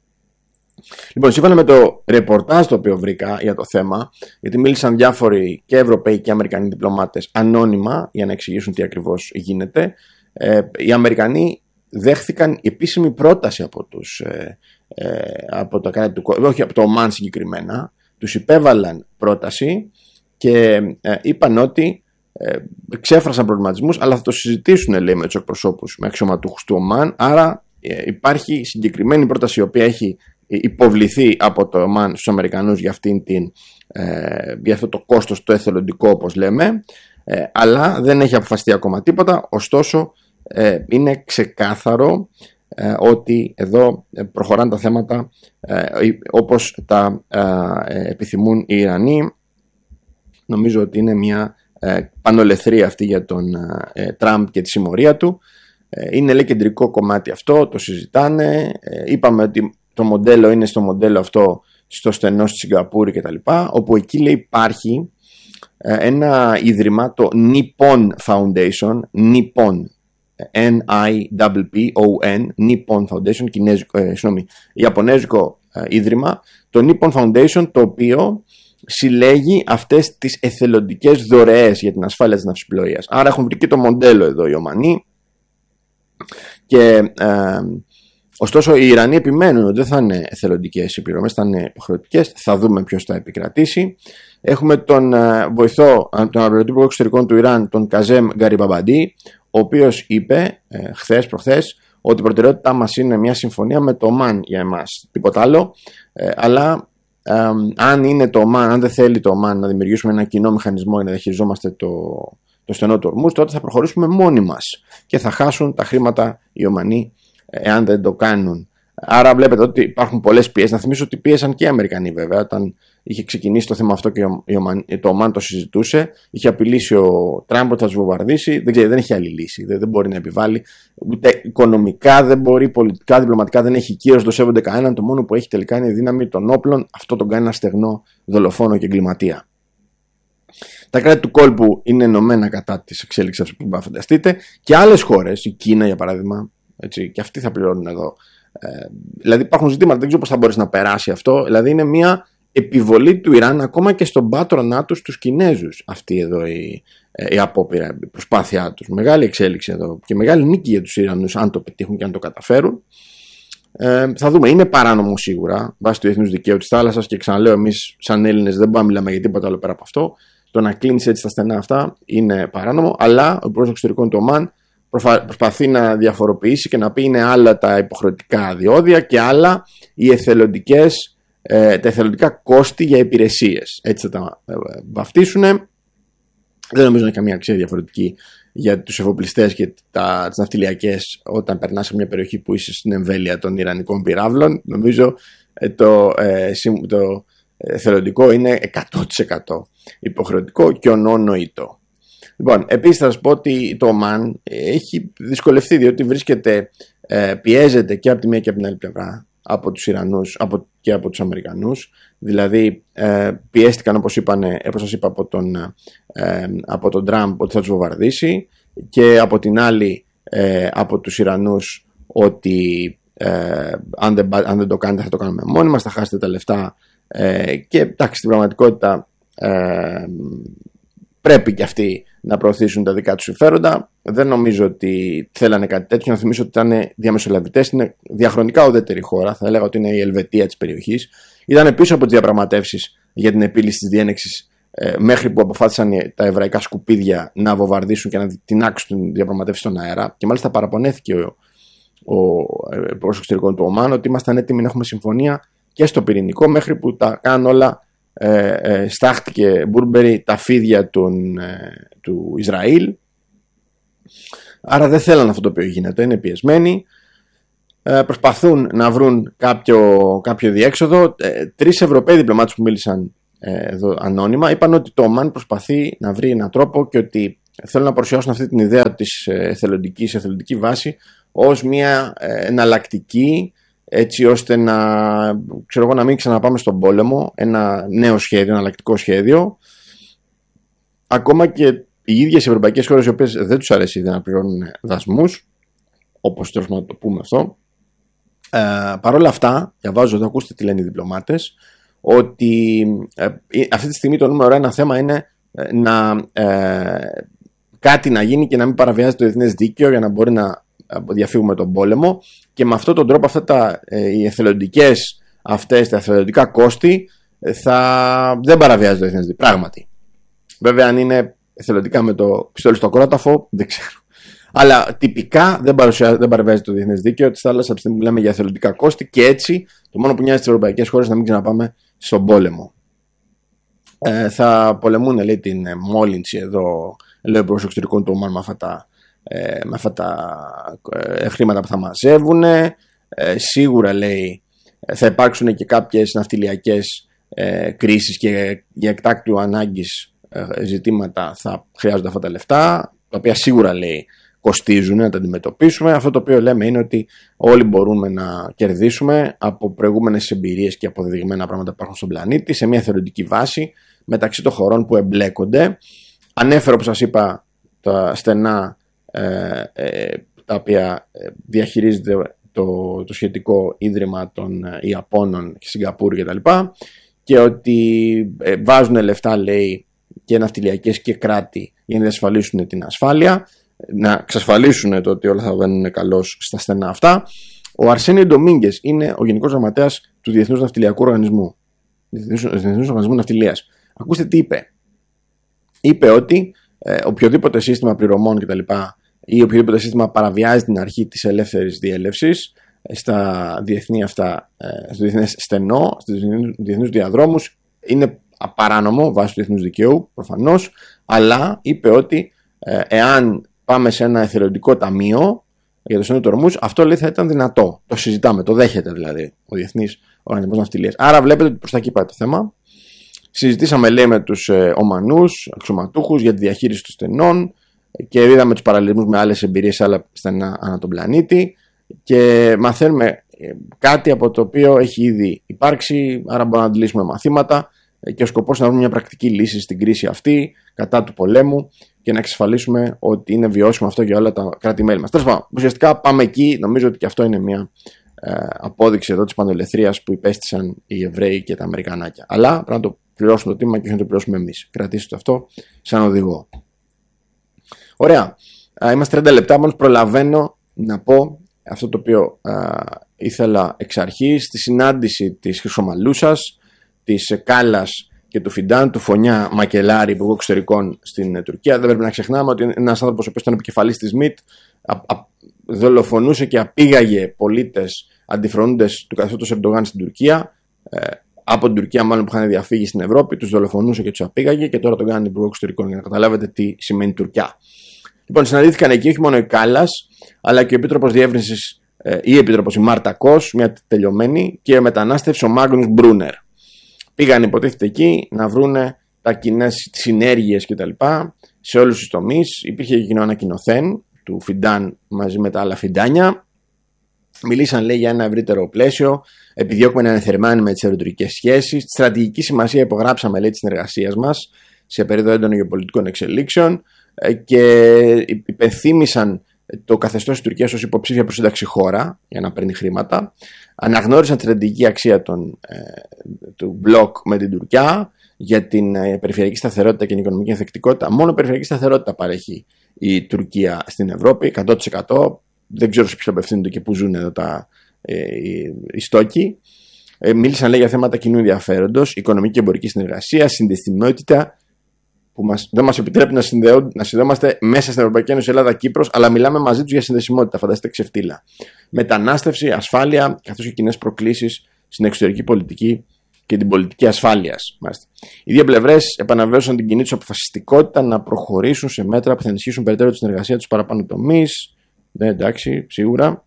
Λοιπόν, σύμφωνα με το ρεπορτάζ το οποίο βρήκα για το θέμα, γιατί μίλησαν διάφοροι και Ευρωπαίοι και Αμερικανοί διπλωμάτες ανώνυμα για να εξηγήσουν τι ακριβώς γίνεται, ε, οι Αμερικανοί δέχθηκαν επίσημη πρόταση από, τους, ε, ε, από τα κράτη του, όχι από το Ομάν συγκεκριμένα, τους υπέβαλαν πρόταση και ε, είπαν ότι ε, ξέφρασαν προβληματισμούς, αλλά θα το συζητήσουν, λέει, με τους εκπροσώπους, με αξιωματούχους του Ομάν. Άρα ε, υπάρχει συγκεκριμένη πρόταση η οποία έχει υποβληθεί από το Ομάν στους Αμερικανούς για, αυτήν την, ε, για αυτό το κόστος το εθελοντικό, όπως λέμε, ε, αλλά δεν έχει αποφασιστεί ακόμα τίποτα. Ωστόσο ε, είναι ξεκάθαρο ε, ότι εδώ προχωράνε τα θέματα ε, όπως τα ε, επιθυμούν οι Ιρανοί. Νομίζω ότι είναι μια ε, πανολεθρία αυτή για τον ε, Τραμπ και τη συμμορία του. Ε, είναι, λέει, κεντρικό κομμάτι αυτό, το συζητάνε. Ε, είπαμε ότι το μοντέλο είναι στο μοντέλο αυτό στο στενό στη Σιγκαπούρη κτλ. Όπου εκεί, λέει, υπάρχει ε, ένα ίδρυμα, το Nippon Foundation, Nippon, N I P P O N, Nippon Foundation, κινέζικο, ε, συγγνώμη, ιαπωνέζικο ε, ίδρυμα, το Nippon Foundation, το οποίο συλλέγει αυτές τις εθελοντικές δωρεές για την ασφάλεια της ναυσιπλοείας. Άρα έχουν βρει και το μοντέλο εδώ οι Ομανοί και ε, ωστόσο οι Ιρανοί επιμένουν ότι δεν θα είναι εθελοντικές οι πληρωμές, θα είναι υποχρεωτικές. Θα δούμε ποιος θα επικρατήσει. Έχουμε τον ε, βοηθό, τον αναπληρωτή εξωτερικών του Ιράν, τον Καζέμ Γκαριμπαμπαντή, ο οποίος είπε ε, χθες προχθές ότι η προτεραιότητά μας είναι μια συμφωνία με το Ομάν για εμάς, τίποτα άλλο, ε, αλλά ε, αν είναι το Ομάν, αν δεν θέλει το Ομάν να δημιουργήσουμε ένα κοινό μηχανισμό για να διαχειριζόμαστε το, το στενό του Ορμούζ, τότε θα προχωρήσουμε μόνοι μας και θα χάσουν τα χρήματα οι Ομανοί εάν δεν το κάνουν. Άρα βλέπετε ότι υπάρχουν πολλές πιέσεις. Να θυμίσω ότι πίεσαν και οι Αμερικανοί, βέβαια, όταν είχε ξεκινήσει το θέμα αυτό και το Ομάν το συζητούσε. Είχε απειλήσει ο Τραμπ ότι θα τους βομβαρδίσει. Δεν, δεν έχει άλλη λύση. Δεν, δεν μπορεί να επιβάλλει. Ούτε οικονομικά δεν μπορεί, πολιτικά, διπλωματικά δεν έχει κύρος, το σέβονται κανέναν. Το μόνο που έχει τελικά είναι η δύναμη των όπλων. Αυτό τον κάνει ένα στεγνό δολοφόνο και εγκληματία. Τα κράτη του κόλπου είναι ενωμένα κατά της εξέλιξης που μπορείτε να φανταστείτε. Και άλλες χώρες, η Κίνα για παράδειγμα, έτσι, και αυτοί θα πληρώνουν εδώ. Ε, δηλαδή υπάρχουν ζητήματα, δεν ξέρω πώς θα μπορέσει να περάσει αυτό. Δηλαδή είναι μια επιβολή του Ιράν ακόμα και στον πάτρονά τους τους Κινέζους. Αυτή εδώ η, η απόπειρα, η προσπάθειά τους. Μεγάλη εξέλιξη εδώ και μεγάλη νίκη για τους Ιρανούς, αν το πετύχουν και αν το καταφέρουν. Ε, θα δούμε. Είναι παράνομο σίγουρα βάσει του διεθνούς δικαίου της θάλασσας και ξαναλέω, εμείς σαν Έλληνες δεν μπορούμε να μιλάμε για τίποτα άλλο πέρα από αυτό. Το να κλείνεις έτσι τα στενά αυτά είναι παράνομο, αλλά ο υπουργός εξωτερικών του Ομάν προσπαθεί να διαφοροποιήσει και να πει είναι άλλα τα υποχρεωτικά διόδια και άλλα οι εθελοντικές, ε, τα εθελοντικά κόστη για υπηρεσίες. Έτσι θα τα ε, βαφτίσουν. Δεν νομίζω να έχει καμία αξία διαφορετική για τους εφοπλιστές και τα, τις ναυτιλιακές όταν περνάς σε μια περιοχή που είσαι στην εμβέλεια των Ιρανικών πυράβλων. Νομίζω ε, το, ε, το εθελοντικό είναι εκατό τοις εκατό υποχρεωτικό και ονόνοητο. Λοιπόν, επίσης θα σας πω ότι το Ομάν έχει δυσκολευτεί διότι βρίσκεται, ε, πιέζεται και από τη μία και από την άλλη πλευρά από τους Ιρανούς από, και από τους Αμερικανούς. Δηλαδή ε, πιέστηκαν όπως, είπανε, όπως σας είπα από τον, ε, από τον Τραμπ ότι θα τους βομβαρδίσει και από την άλλη ε, από τους Ιρανούς ότι ε, αν, δεν, αν δεν το κάνετε θα το κάνουμε μόνοι μας, θα χάσετε τα λεφτά ε, και εντάξει στην πραγματικότητα ε, πρέπει και αυτοί να προωθήσουν τα δικά τους συμφέροντα. Δεν νομίζω ότι θέλανε κάτι τέτοιο. Να θυμίσω ότι ήταν διαμεσολαβητές. Είναι διαχρονικά ουδέτερη χώρα. Θα έλεγα ότι είναι η Ελβετία της περιοχής. Ήταν πίσω από τις διαπραγματεύσεις για την επίλυση της διένεξης ε, μέχρι που αποφάσισαν τα εβραϊκά σκουπίδια να βομβαρδίσουν και να τεινάξουν την διαπραγματεύση στον αέρα. Και μάλιστα παραπονέθηκε ο, ο υπουργός εξωτερικών του Ομάν ότι ήμασταν έτοιμοι να έχουμε συμφωνία και στο πυρηνικό μέχρι που τα κάνουν όλα. Ε, ε, στάχτηκε Μπούρμπερι τα φίδια των, ε, του Ισραήλ. Άρα δεν θέλουν αυτό το οποίο γίνεται, είναι πιεσμένοι, ε, προσπαθούν να βρουν κάποιο, κάποιο διέξοδο. ε, Τρεις Ευρωπαίοι διπλωμάτες που μίλησαν ε, εδώ ανώνυμα είπαν ότι το Ομάν προσπαθεί να βρει έναν τρόπο και ότι θέλουν να παρουσιάσουν αυτή την ιδέα της εθελοντικής, εθελοντική βάση ως μια ε, εναλλακτική, έτσι ώστε να, ξέρω εγώ, να μην ξαναπάμε στον πόλεμο, ένα νέο σχέδιο, ένα αλλακτικό σχέδιο. Ακόμα και οι ίδιες οι ευρωπαϊκές χώρες οι οποίες δεν τους αρέσει να πληρώνουν δασμούς, όπως τέλος να το πούμε αυτό, ε, παρόλα αυτά, διαβάζω εδώ, ακούστε τι λένε οι διπλωμάτες, ότι ε, αυτή τη στιγμή το νούμερο ένα θέμα είναι ε, να ε, κάτι να γίνει και να μην παραβιάζει το διεθνές δίκαιο για να μπορεί να διαφύγουμε τον πόλεμο, και με αυτόν τον τρόπο αυτά τα, ε, οι εθελοντικές αυτές τα εθελοντικά κόστη θα, δεν παραβιάζει το διεθνές δίκαιο. Πράγματι. Βέβαια, αν είναι εθελοντικά με το πιστόλι στο κρόταφο, δεν ξέρω. Αλλά τυπικά δεν, δεν παρεμβαίνει το διεθνές δίκαιο τη θάλασσα από τη στιγμή που μιλάμε για εθελοντικά κόστη και έτσι το μόνο που νοιάζει στις ευρωπαϊκές χώρες να μην ξαναπάμε στον πόλεμο. Ε, θα πολεμούν, λέει, την μόλυνση εδώ, λέει, προς εξωτερικών του Ομάν με αυτά τα, ε, με αυτά τα ε, χρήματα που θα μαζεύουν. Ε, σίγουρα, λέει, θα υπάρξουν και κάποιες ναυτιλιακές ε, κρίσεις και για εκτάκτου ανάγκης ε, ζητήματα θα χρειάζονται αυτά τα λεφτά, τα οποία σίγουρα, λέει, κοστίζουν να τα αντιμετωπίσουμε. Αυτό το οποίο λέμε είναι ότι όλοι μπορούμε να κερδίσουμε από προηγούμενες εμπειρίες και αποδεδειγμένα πράγματα που υπάρχουν στον πλανήτη σε μια θεωρητική βάση μεταξύ των χωρών που εμπλέκονται. Ανέφερα, όπως σας είπα, τα στενά ε, ε, τα οποία διαχειρίζεται το, το σχετικό ίδρυμα των Ιαπώνων και Σιγκαπούρη κτλ. Και, και ότι ε, βάζουν λεφτά, λέει, και ναυτιλιακές και κράτη για να διασφαλίσουν την ασφάλεια, να εξασφαλίσουν το ότι όλα θα βαίνουν καλώς στα στενά αυτά. Ο Αρσένιο Ντομίνγκες είναι ο Γενικός Γραμματέας του Διεθνούς Ναυτιλιακού Οργανισμού, Διεθνούς Οργανισμού Ναυτιλίας. Ακούστε τι είπε. Είπε ότι ε, οποιοδήποτε σύστημα πληρωμών κτλ. Ή οποιοδήποτε σύστημα παραβιάζει την αρχή της ελεύθερης διέλευσης ε, στα διεθνή αυτά, ε, στο διεθνές στενό, στους διεθνούς διαδρόμους, είναι απαράνομο βάσει του διεθνούς δικαίου, προφανώς, αλλά είπε ότι ε, εάν πάμε σε ένα εθελοντικό ταμείο για το στενό του ορμούς, αυτό, λέει, θα ήταν δυνατό. Το συζητάμε, το δέχεται δηλαδή ο Διεθνής Οργανισμός Ναυτιλίας. Άρα βλέπετε ότι προς τα εκεί πάει το θέμα. Συζητήσαμε, λέει, με τους ε, Ομανούς αξιωματούχους για τη διαχείριση των στενών και είδαμε τους παραλληλισμούς με άλλες εμπειρίες σε άλλα στενά ανά τον πλανήτη και μαθαίνουμε ε, κάτι από το οποίο έχει ήδη υπάρξει, άρα μπορούμε να αντιλήσουμε μαθήματα ε, και ο σκοπός είναι να βρούμε μια πρακτική λύση στην κρίση αυτή κατά του πολέμου και να εξασφαλίσουμε ότι είναι βιώσιμο αυτό για όλα τα κράτη-μέλη μας. Τέλος πάντων, ουσιαστικά πάμε εκεί. Νομίζω ότι και αυτό είναι μια ε, απόδειξη εδώ της πανελευθερίας που υπέστησαν οι Εβραίοι και τα Αμερικανάκια. Αλλά πρέπει να το πληρώσουμε το τίμημα και όχι να το πληρώσουμε εμείς. Κρατήστε το αυτό σαν οδηγό. Ωραία. Α, είμαστε τριάντα λεπτά, μόλις προλαβαίνω να πω αυτό το οποίο α, ήθελα εξ αρχής. Στη συνάντηση της Χρυσομαλούσας, της Κάλλας και του Φιντάν, του Φωνιά Μακελάρη, υπουργού εξωτερικών στην Τουρκία. Δεν πρέπει να ξεχνάμε ότι είναι ένας άνθρωπος ο οποίος ήταν επικεφαλής της ΜΙΤ, α, α, δολοφονούσε και απήγαγε πολίτες αντιφρονούντες του καθεστώτος Ερντογάν στην Τουρκία. Ε, από την Τουρκία, μάλλον, που είχαν διαφύγει στην Ευρώπη, τους δολοφονούσε και τους απήγαγε και τώρα τον κάνουν υπουργό εξωτερικών για να καταλάβετε τι σημαίνει Τουρκιά. Λοιπόν, συναντήθηκαν εκεί όχι μόνο η Κάλλας, αλλά και ο Επίτροπος Διεύρυνσης ε, ή Επίτροπος η Μάρτα Κος, μια τελειωμένη, και μετανάστευση ο Μάγνους Μπρούνερ. Πήγαν, υποτίθεται, εκεί να βρούνε τα κοινές συνέργειες κτλ. Σε όλους τους τομείς. Υπήρχε και κοινό ανακοινωθέν του Φιντάν μαζί με τα άλλα Φιντάνια. Μιλήσαν, λέει, για ένα ευρύτερο πλαίσιο. Επιδιώκουμε να ενθερμάνουμε τις αεροτουρκικές σχέσεις. Τη στρατηγική σημασία υπογράψαμε, λέει, της συνεργασίας μας σε περίοδο έντονων γεωπολιτικών εξελίξεων και υπενθύμησαν το καθεστώς της Τουρκίας ως υποψήφια προς σύνταξη χώρα για να παίρνει χρήματα. Αναγνώρισαν τη στρατηγική αξία των, ε, του μπλοκ με την Τουρκία για την ε, περιφερειακή σταθερότητα και την οικονομική ανθεκτικότητα. Μόνο περιφερειακή σταθερότητα παρέχει η Τουρκία στην Ευρώπη, εκατό τοις εκατό. Δεν ξέρω σε ποιους απευθύνονται και πού ζουν εδώ τα, ε, οι, οι στόκοι. Ε, μίλησαν, λέει, για θέματα κοινού ενδιαφέροντος, οικονομική και εμπορική συνεργασία, συνδεσιμότητα, που μας, δεν μας επιτρέπει να, να συνδέομαστε μέσα στην Ευρωπαϊκή Ένωση, Ελλάδα, Κύπρος, αλλά μιλάμε μαζί τους για συνδεσιμότητα. Φανταστείτε ξεφτύλα. Μετανάστευση, ασφάλεια, καθώς και κοινές προκλήσεις στην εξωτερική πολιτική και την πολιτική ασφάλειας. Οι δύο πλευρές επαναβεβαίωσαν την κοινή τους αποφασιστικότητα να προχωρήσουν σε μέτρα που θα ενισχύσουν περαιτέρω τη συνεργασία τους παραπάνω τομείς. Ναι, εντάξει, σίγουρα.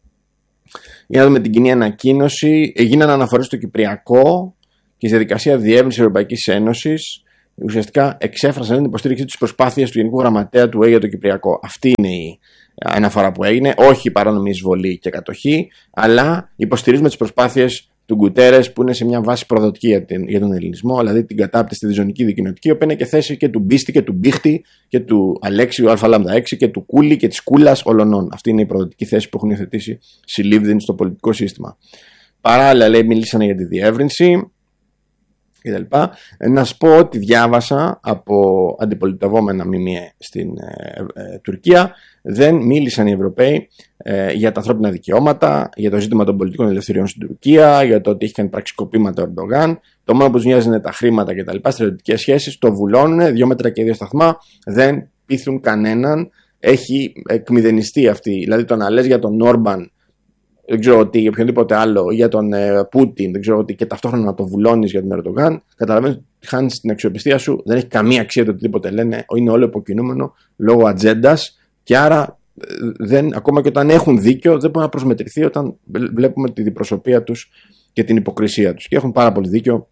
Για να δούμε την κοινή ανακοίνωση. Έγιναν αναφορές στο Κυπριακό και στη διαδικασία διεύρυνσης Ευρωπαϊκής Ένωσης. Ουσιαστικά εξέφρασαν την υποστήριξή τους προσπάθειες του Γενικού Γραμματέα του ΟΗΕ για το Κυπριακό. Αυτή είναι η αναφορά που έγινε. Όχι παράνομη εισβολή και κατοχή, αλλά υποστηρίζουμε τις προσπάθειες του Γκουτέρες που είναι σε μια βάση προδοτική για, την, για τον ελληνισμό, δηλαδή την κατάπτυση στη διζωνική δικοινοτική, η οποία είναι και θέση και του Μπίστη και του Μπίχτη και του Αλέξιου Α6 και του Κούλη και της Κούλας Ολονών. Αυτή είναι η προδοτική θέση που έχουν υιοθετήσει συλλήβδιν στο πολιτικό σύστημα. Παράλληλα, λέει, μιλήσανε για τη διεύρυνση. Να σας πω ότι διάβασα από αντιπολιτευόμενα ΜΜΕ στην ε, ε, Τουρκία δεν μίλησαν οι Ευρωπαίοι ε, για τα ανθρώπινα δικαιώματα, για το ζήτημα των πολιτικών ελευθεριών στην Τουρκία, για το ότι έχει κάνει πραξικοπήματα ο Ερντογάν. Το μόνο που τους νοιάζει είναι τα χρήματα κτλ. Στρατιωτικές σχέσεις, το βουλώνουν, δύο μέτρα και δύο σταθμά, δεν πείθουν κανέναν. Έχει εκμηδενιστεί αυτή. Δηλαδή το να λες για τον Όρμπαν, δεν ξέρω τι, για οποιονδήποτε άλλο, για τον ε, Πούτιν, δεν ξέρω τι, και ταυτόχρονα να το βουλώνεις για τον Ερντογάν, καταλαβαίνεις ότι χάνεις την αξιοπιστία σου, δεν έχει καμία αξία το οτιδήποτε λένε, είναι όλο υποκινούμενο λόγω ατζέντας, και άρα δεν, ακόμα και όταν έχουν δίκιο, δεν μπορεί να προσμετρηθεί όταν βλέπουμε τη διπροσωπεία τους και την υποκρισία τους. Και έχουν πάρα πολύ δίκιο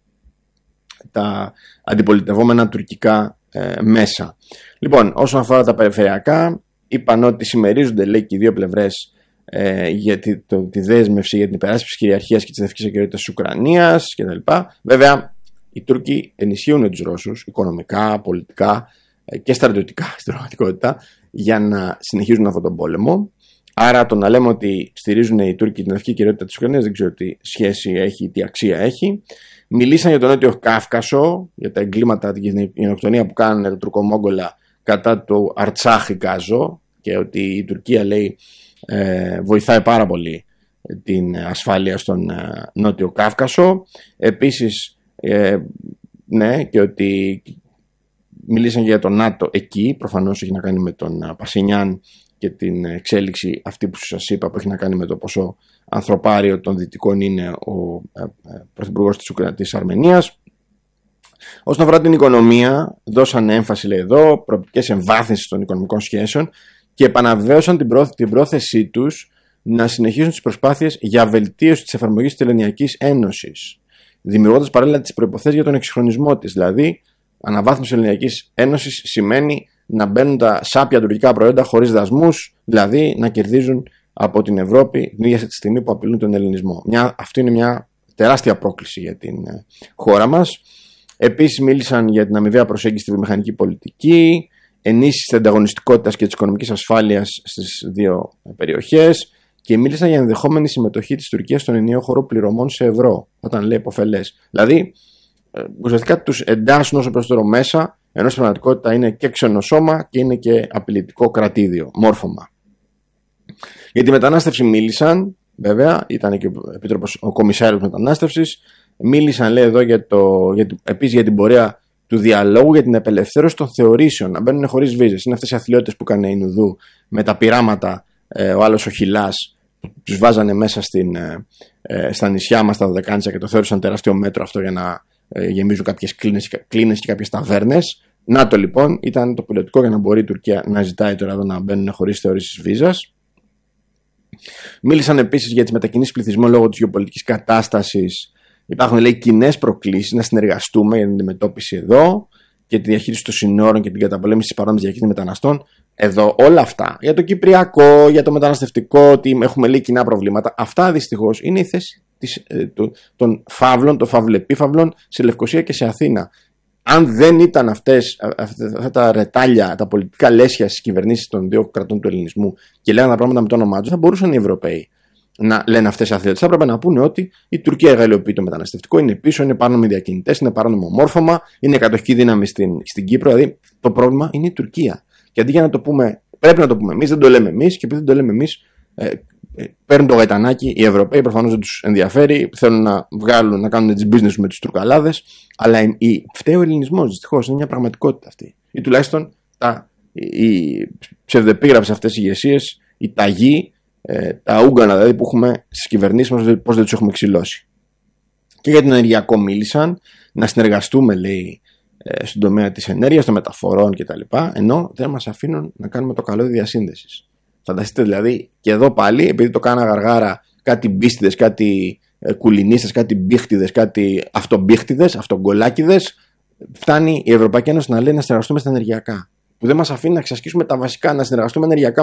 τα αντιπολιτευόμενα τουρκικά ε, μέσα. Λοιπόν, όσον αφορά τα περιφερειακά, είπαν ότι συμμερίζονται, λέει, και οι δύο πλευρές ε, για τη, το, τη δέσμευση για την υπεράσπιση της κυριαρχίας και της εθνικής ακεραιότητας της Ουκρανίας κτλ. Βέβαια, οι Τούρκοι ενισχύουν τους Ρώσους οικονομικά, πολιτικά ε, και στρατιωτικά στην πραγματικότητα για να συνεχίζουν αυτόν τον πόλεμο. Άρα το να λέμε ότι στηρίζουν οι Τούρκοι την εθνική κυριαρχία της Ουκρανίας δεν ξέρω τι σχέση έχει, τι αξία έχει. Μιλήσαν για τον Νότιο Κάφκασο, για τα εγκλήματα, την γενοκτονία που κάνουν τα Τουρκομόγγολα κατά του Αρτσάχη Κάζο, και ότι η Τουρκία, λέει, ε, βοηθάει πάρα πολύ την ασφάλεια στον ε, Νότιο Κάφκασο. Επίσης, ε, ναι, και ότι μιλήσαν για το ΝΑΤΟ εκεί, προφανώς έχει να κάνει με τον Πασινιάν και την εξέλιξη αυτή που σας είπα, που έχει να κάνει με το πόσο ανθρωπάριο των Δυτικών είναι ο ε, ε, Πρωθυπουργός της, Ουκρα... της Αρμενίας. Όσον αφορά την οικονομία, δώσαν έμφαση, λέει εδώ, προοπτικές εμβάθυνσης των οικονομικών σχέσεων και επαναβεβαίωσαν την, πρόθ... την πρόθεσή τους να συνεχίσουν τις προσπάθειες για βελτίωση της εφαρμογής της Τελωνειακής Ένωσης, δημιουργώντας παράλληλα τις προϋποθέσεις για τον εξυγχρονισμό της. Δηλαδή, αναβάθμιση της Τελωνειακής Ένωσης σημαίνει να μπαίνουν τα σάπια τουρκικά προϊόντα χωρίς δασμούς, δηλαδή να κερδίζουν από την Ευρώπη την ίδια τη στιγμή που απειλούν τον ελληνισμό. Μια, αυτή είναι μια τεράστια πρόκληση για την ε, χώρα μας. Επίσης μίλησαν για την αμοιβαία προσέγγιση στη βιομηχανική πολιτική, ενίσχυση της ανταγωνιστικότητας και της οικονομικής ασφάλειας στις δύο περιοχές, και μίλησαν για ενδεχόμενη συμμετοχή της Τουρκίας στον ενιαίο χώρο πληρωμών σε ευρώ, όταν λέει υποφελές. Δηλαδή, ε, ουσιαστικά τους εντάσσουν όσο περισσότερο μέσα, ενώ στην πραγματικότητα είναι και ξενοσώμα και είναι και απειλητικό κρατήδιο, μόρφωμα. Για τη μετανάστευση μίλησαν, βέβαια, ήταν και ο Επίτροπος, ο Κομισάριος Μετανάστευσης. Μίλησαν, λέει εδώ, για το, για, επίσης για την πορεία του διαλόγου για την απελευθέρωση των θεωρήσεων, να μπαίνουν χωρίς βίζες. Είναι αυτές οι αθλειότητες που έκανε η Νουδού με τα πειράματα, ε, ο άλλος ο Χιλάς, τους βάζανε μέσα στην, ε, στα νησιά μας, τα Δωδεκάνησα, και το θεώρησαν τεράστιο μέτρο αυτό για να ε, γεμίζουν κάποιες κλίνες, κλίνες και κάποιες ταβέρνες. Να το λοιπόν, ήταν το πιλωτικό για να μπορεί η Τουρκία να ζητάει τώρα εδώ να μπαίνουν χωρίς θεωρήσεις βίζας. Μίλησαν επίσης για τις μετακινήσεις πληθυσμού λόγω της γεωπολιτικής κατάστασης. Υπάρχουν, λέει, κοινές προκλήσεις να συνεργαστούμε για την αντιμετώπιση εδώ και τη διαχείριση των συνόρων και την καταπολέμηση της παράνομης διακίνησης μεταναστών. Εδώ όλα αυτά, για το Κυπριακό, για το μεταναστευτικό, ότι έχουμε, λέει, κοινά προβλήματα. Αυτά δυστυχώς είναι η θέση της, ε, του, των φαύλων, των φαυλεπίφαυλων σε Λευκοσία και σε Αθήνα. Αν δεν ήταν αυτές, αυτά τα ρετάλια, τα πολιτικά λέσχια στις κυβερνήσεις των δύο κρατών του ελληνισμού και λέγανε τα πράγματα με το όνομά τους, θα μπορούσαν οι Ευρωπαίοι να λένε αυτές τις αθλειότητες. Θα έπρεπε να πούνε ότι η Τουρκία εργαλειοποιεί το μεταναστευτικό, είναι πίσω, είναι παράνομοι διακινητές, είναι παράνομο μόρφωμα, είναι κατοχική δύναμη στην, στην Κύπρο. Δηλαδή το πρόβλημα είναι η Τουρκία. Και αντί για να το πούμε, πρέπει να το πούμε εμείς, δεν το λέμε εμείς, και επειδή δεν το λέμε εμείς, ε, ε, παίρνουν το γαϊτανάκι οι Ευρωπαίοι, προφανώς δεν τους ενδιαφέρει, θέλουν να βγάλουν, να κάνουν τις business με τους Τουρκαλάδες, αλλά η, η, φταίει ο ελληνισμός, δυστυχώς, είναι μια πραγματικότητα αυτή. Ή τουλάχιστον τα, οι ψευδεπίγραφες αυτές οι ηγεσίες, οι ταγοί, ε, τα ούγκανα δηλαδή που έχουμε στις κυβερνήσεις μας, πώς δεν τους έχουμε ξυλώσει. Και για την ενεργειακό μίλησαν, να συνεργαστούμε, λέει, ε, στον τομέα της ενέργειας, των μεταφορών κτλ. Ενώ δεν μας αφήνουν να κάνουμε το καλώδιο διασύνδεσης. Φανταστείτε δηλαδή, και εδώ πάλι, επειδή το κάνα γαργάρα κάτι μπίστιδες, κάτι ε, κουλινίστες, κάτι μπίχτιδες, κάτι αυτομπίχτιδες, αυτογκολάκιδες, φτάνει η Ευρωπαϊκή Ένωση να λέει να συνεργαστούμε στα ενεργειακά. Που δεν μας αφήνει να εξασκήσουμε τα βασικά, να συνεργαστούμε ενεργειακά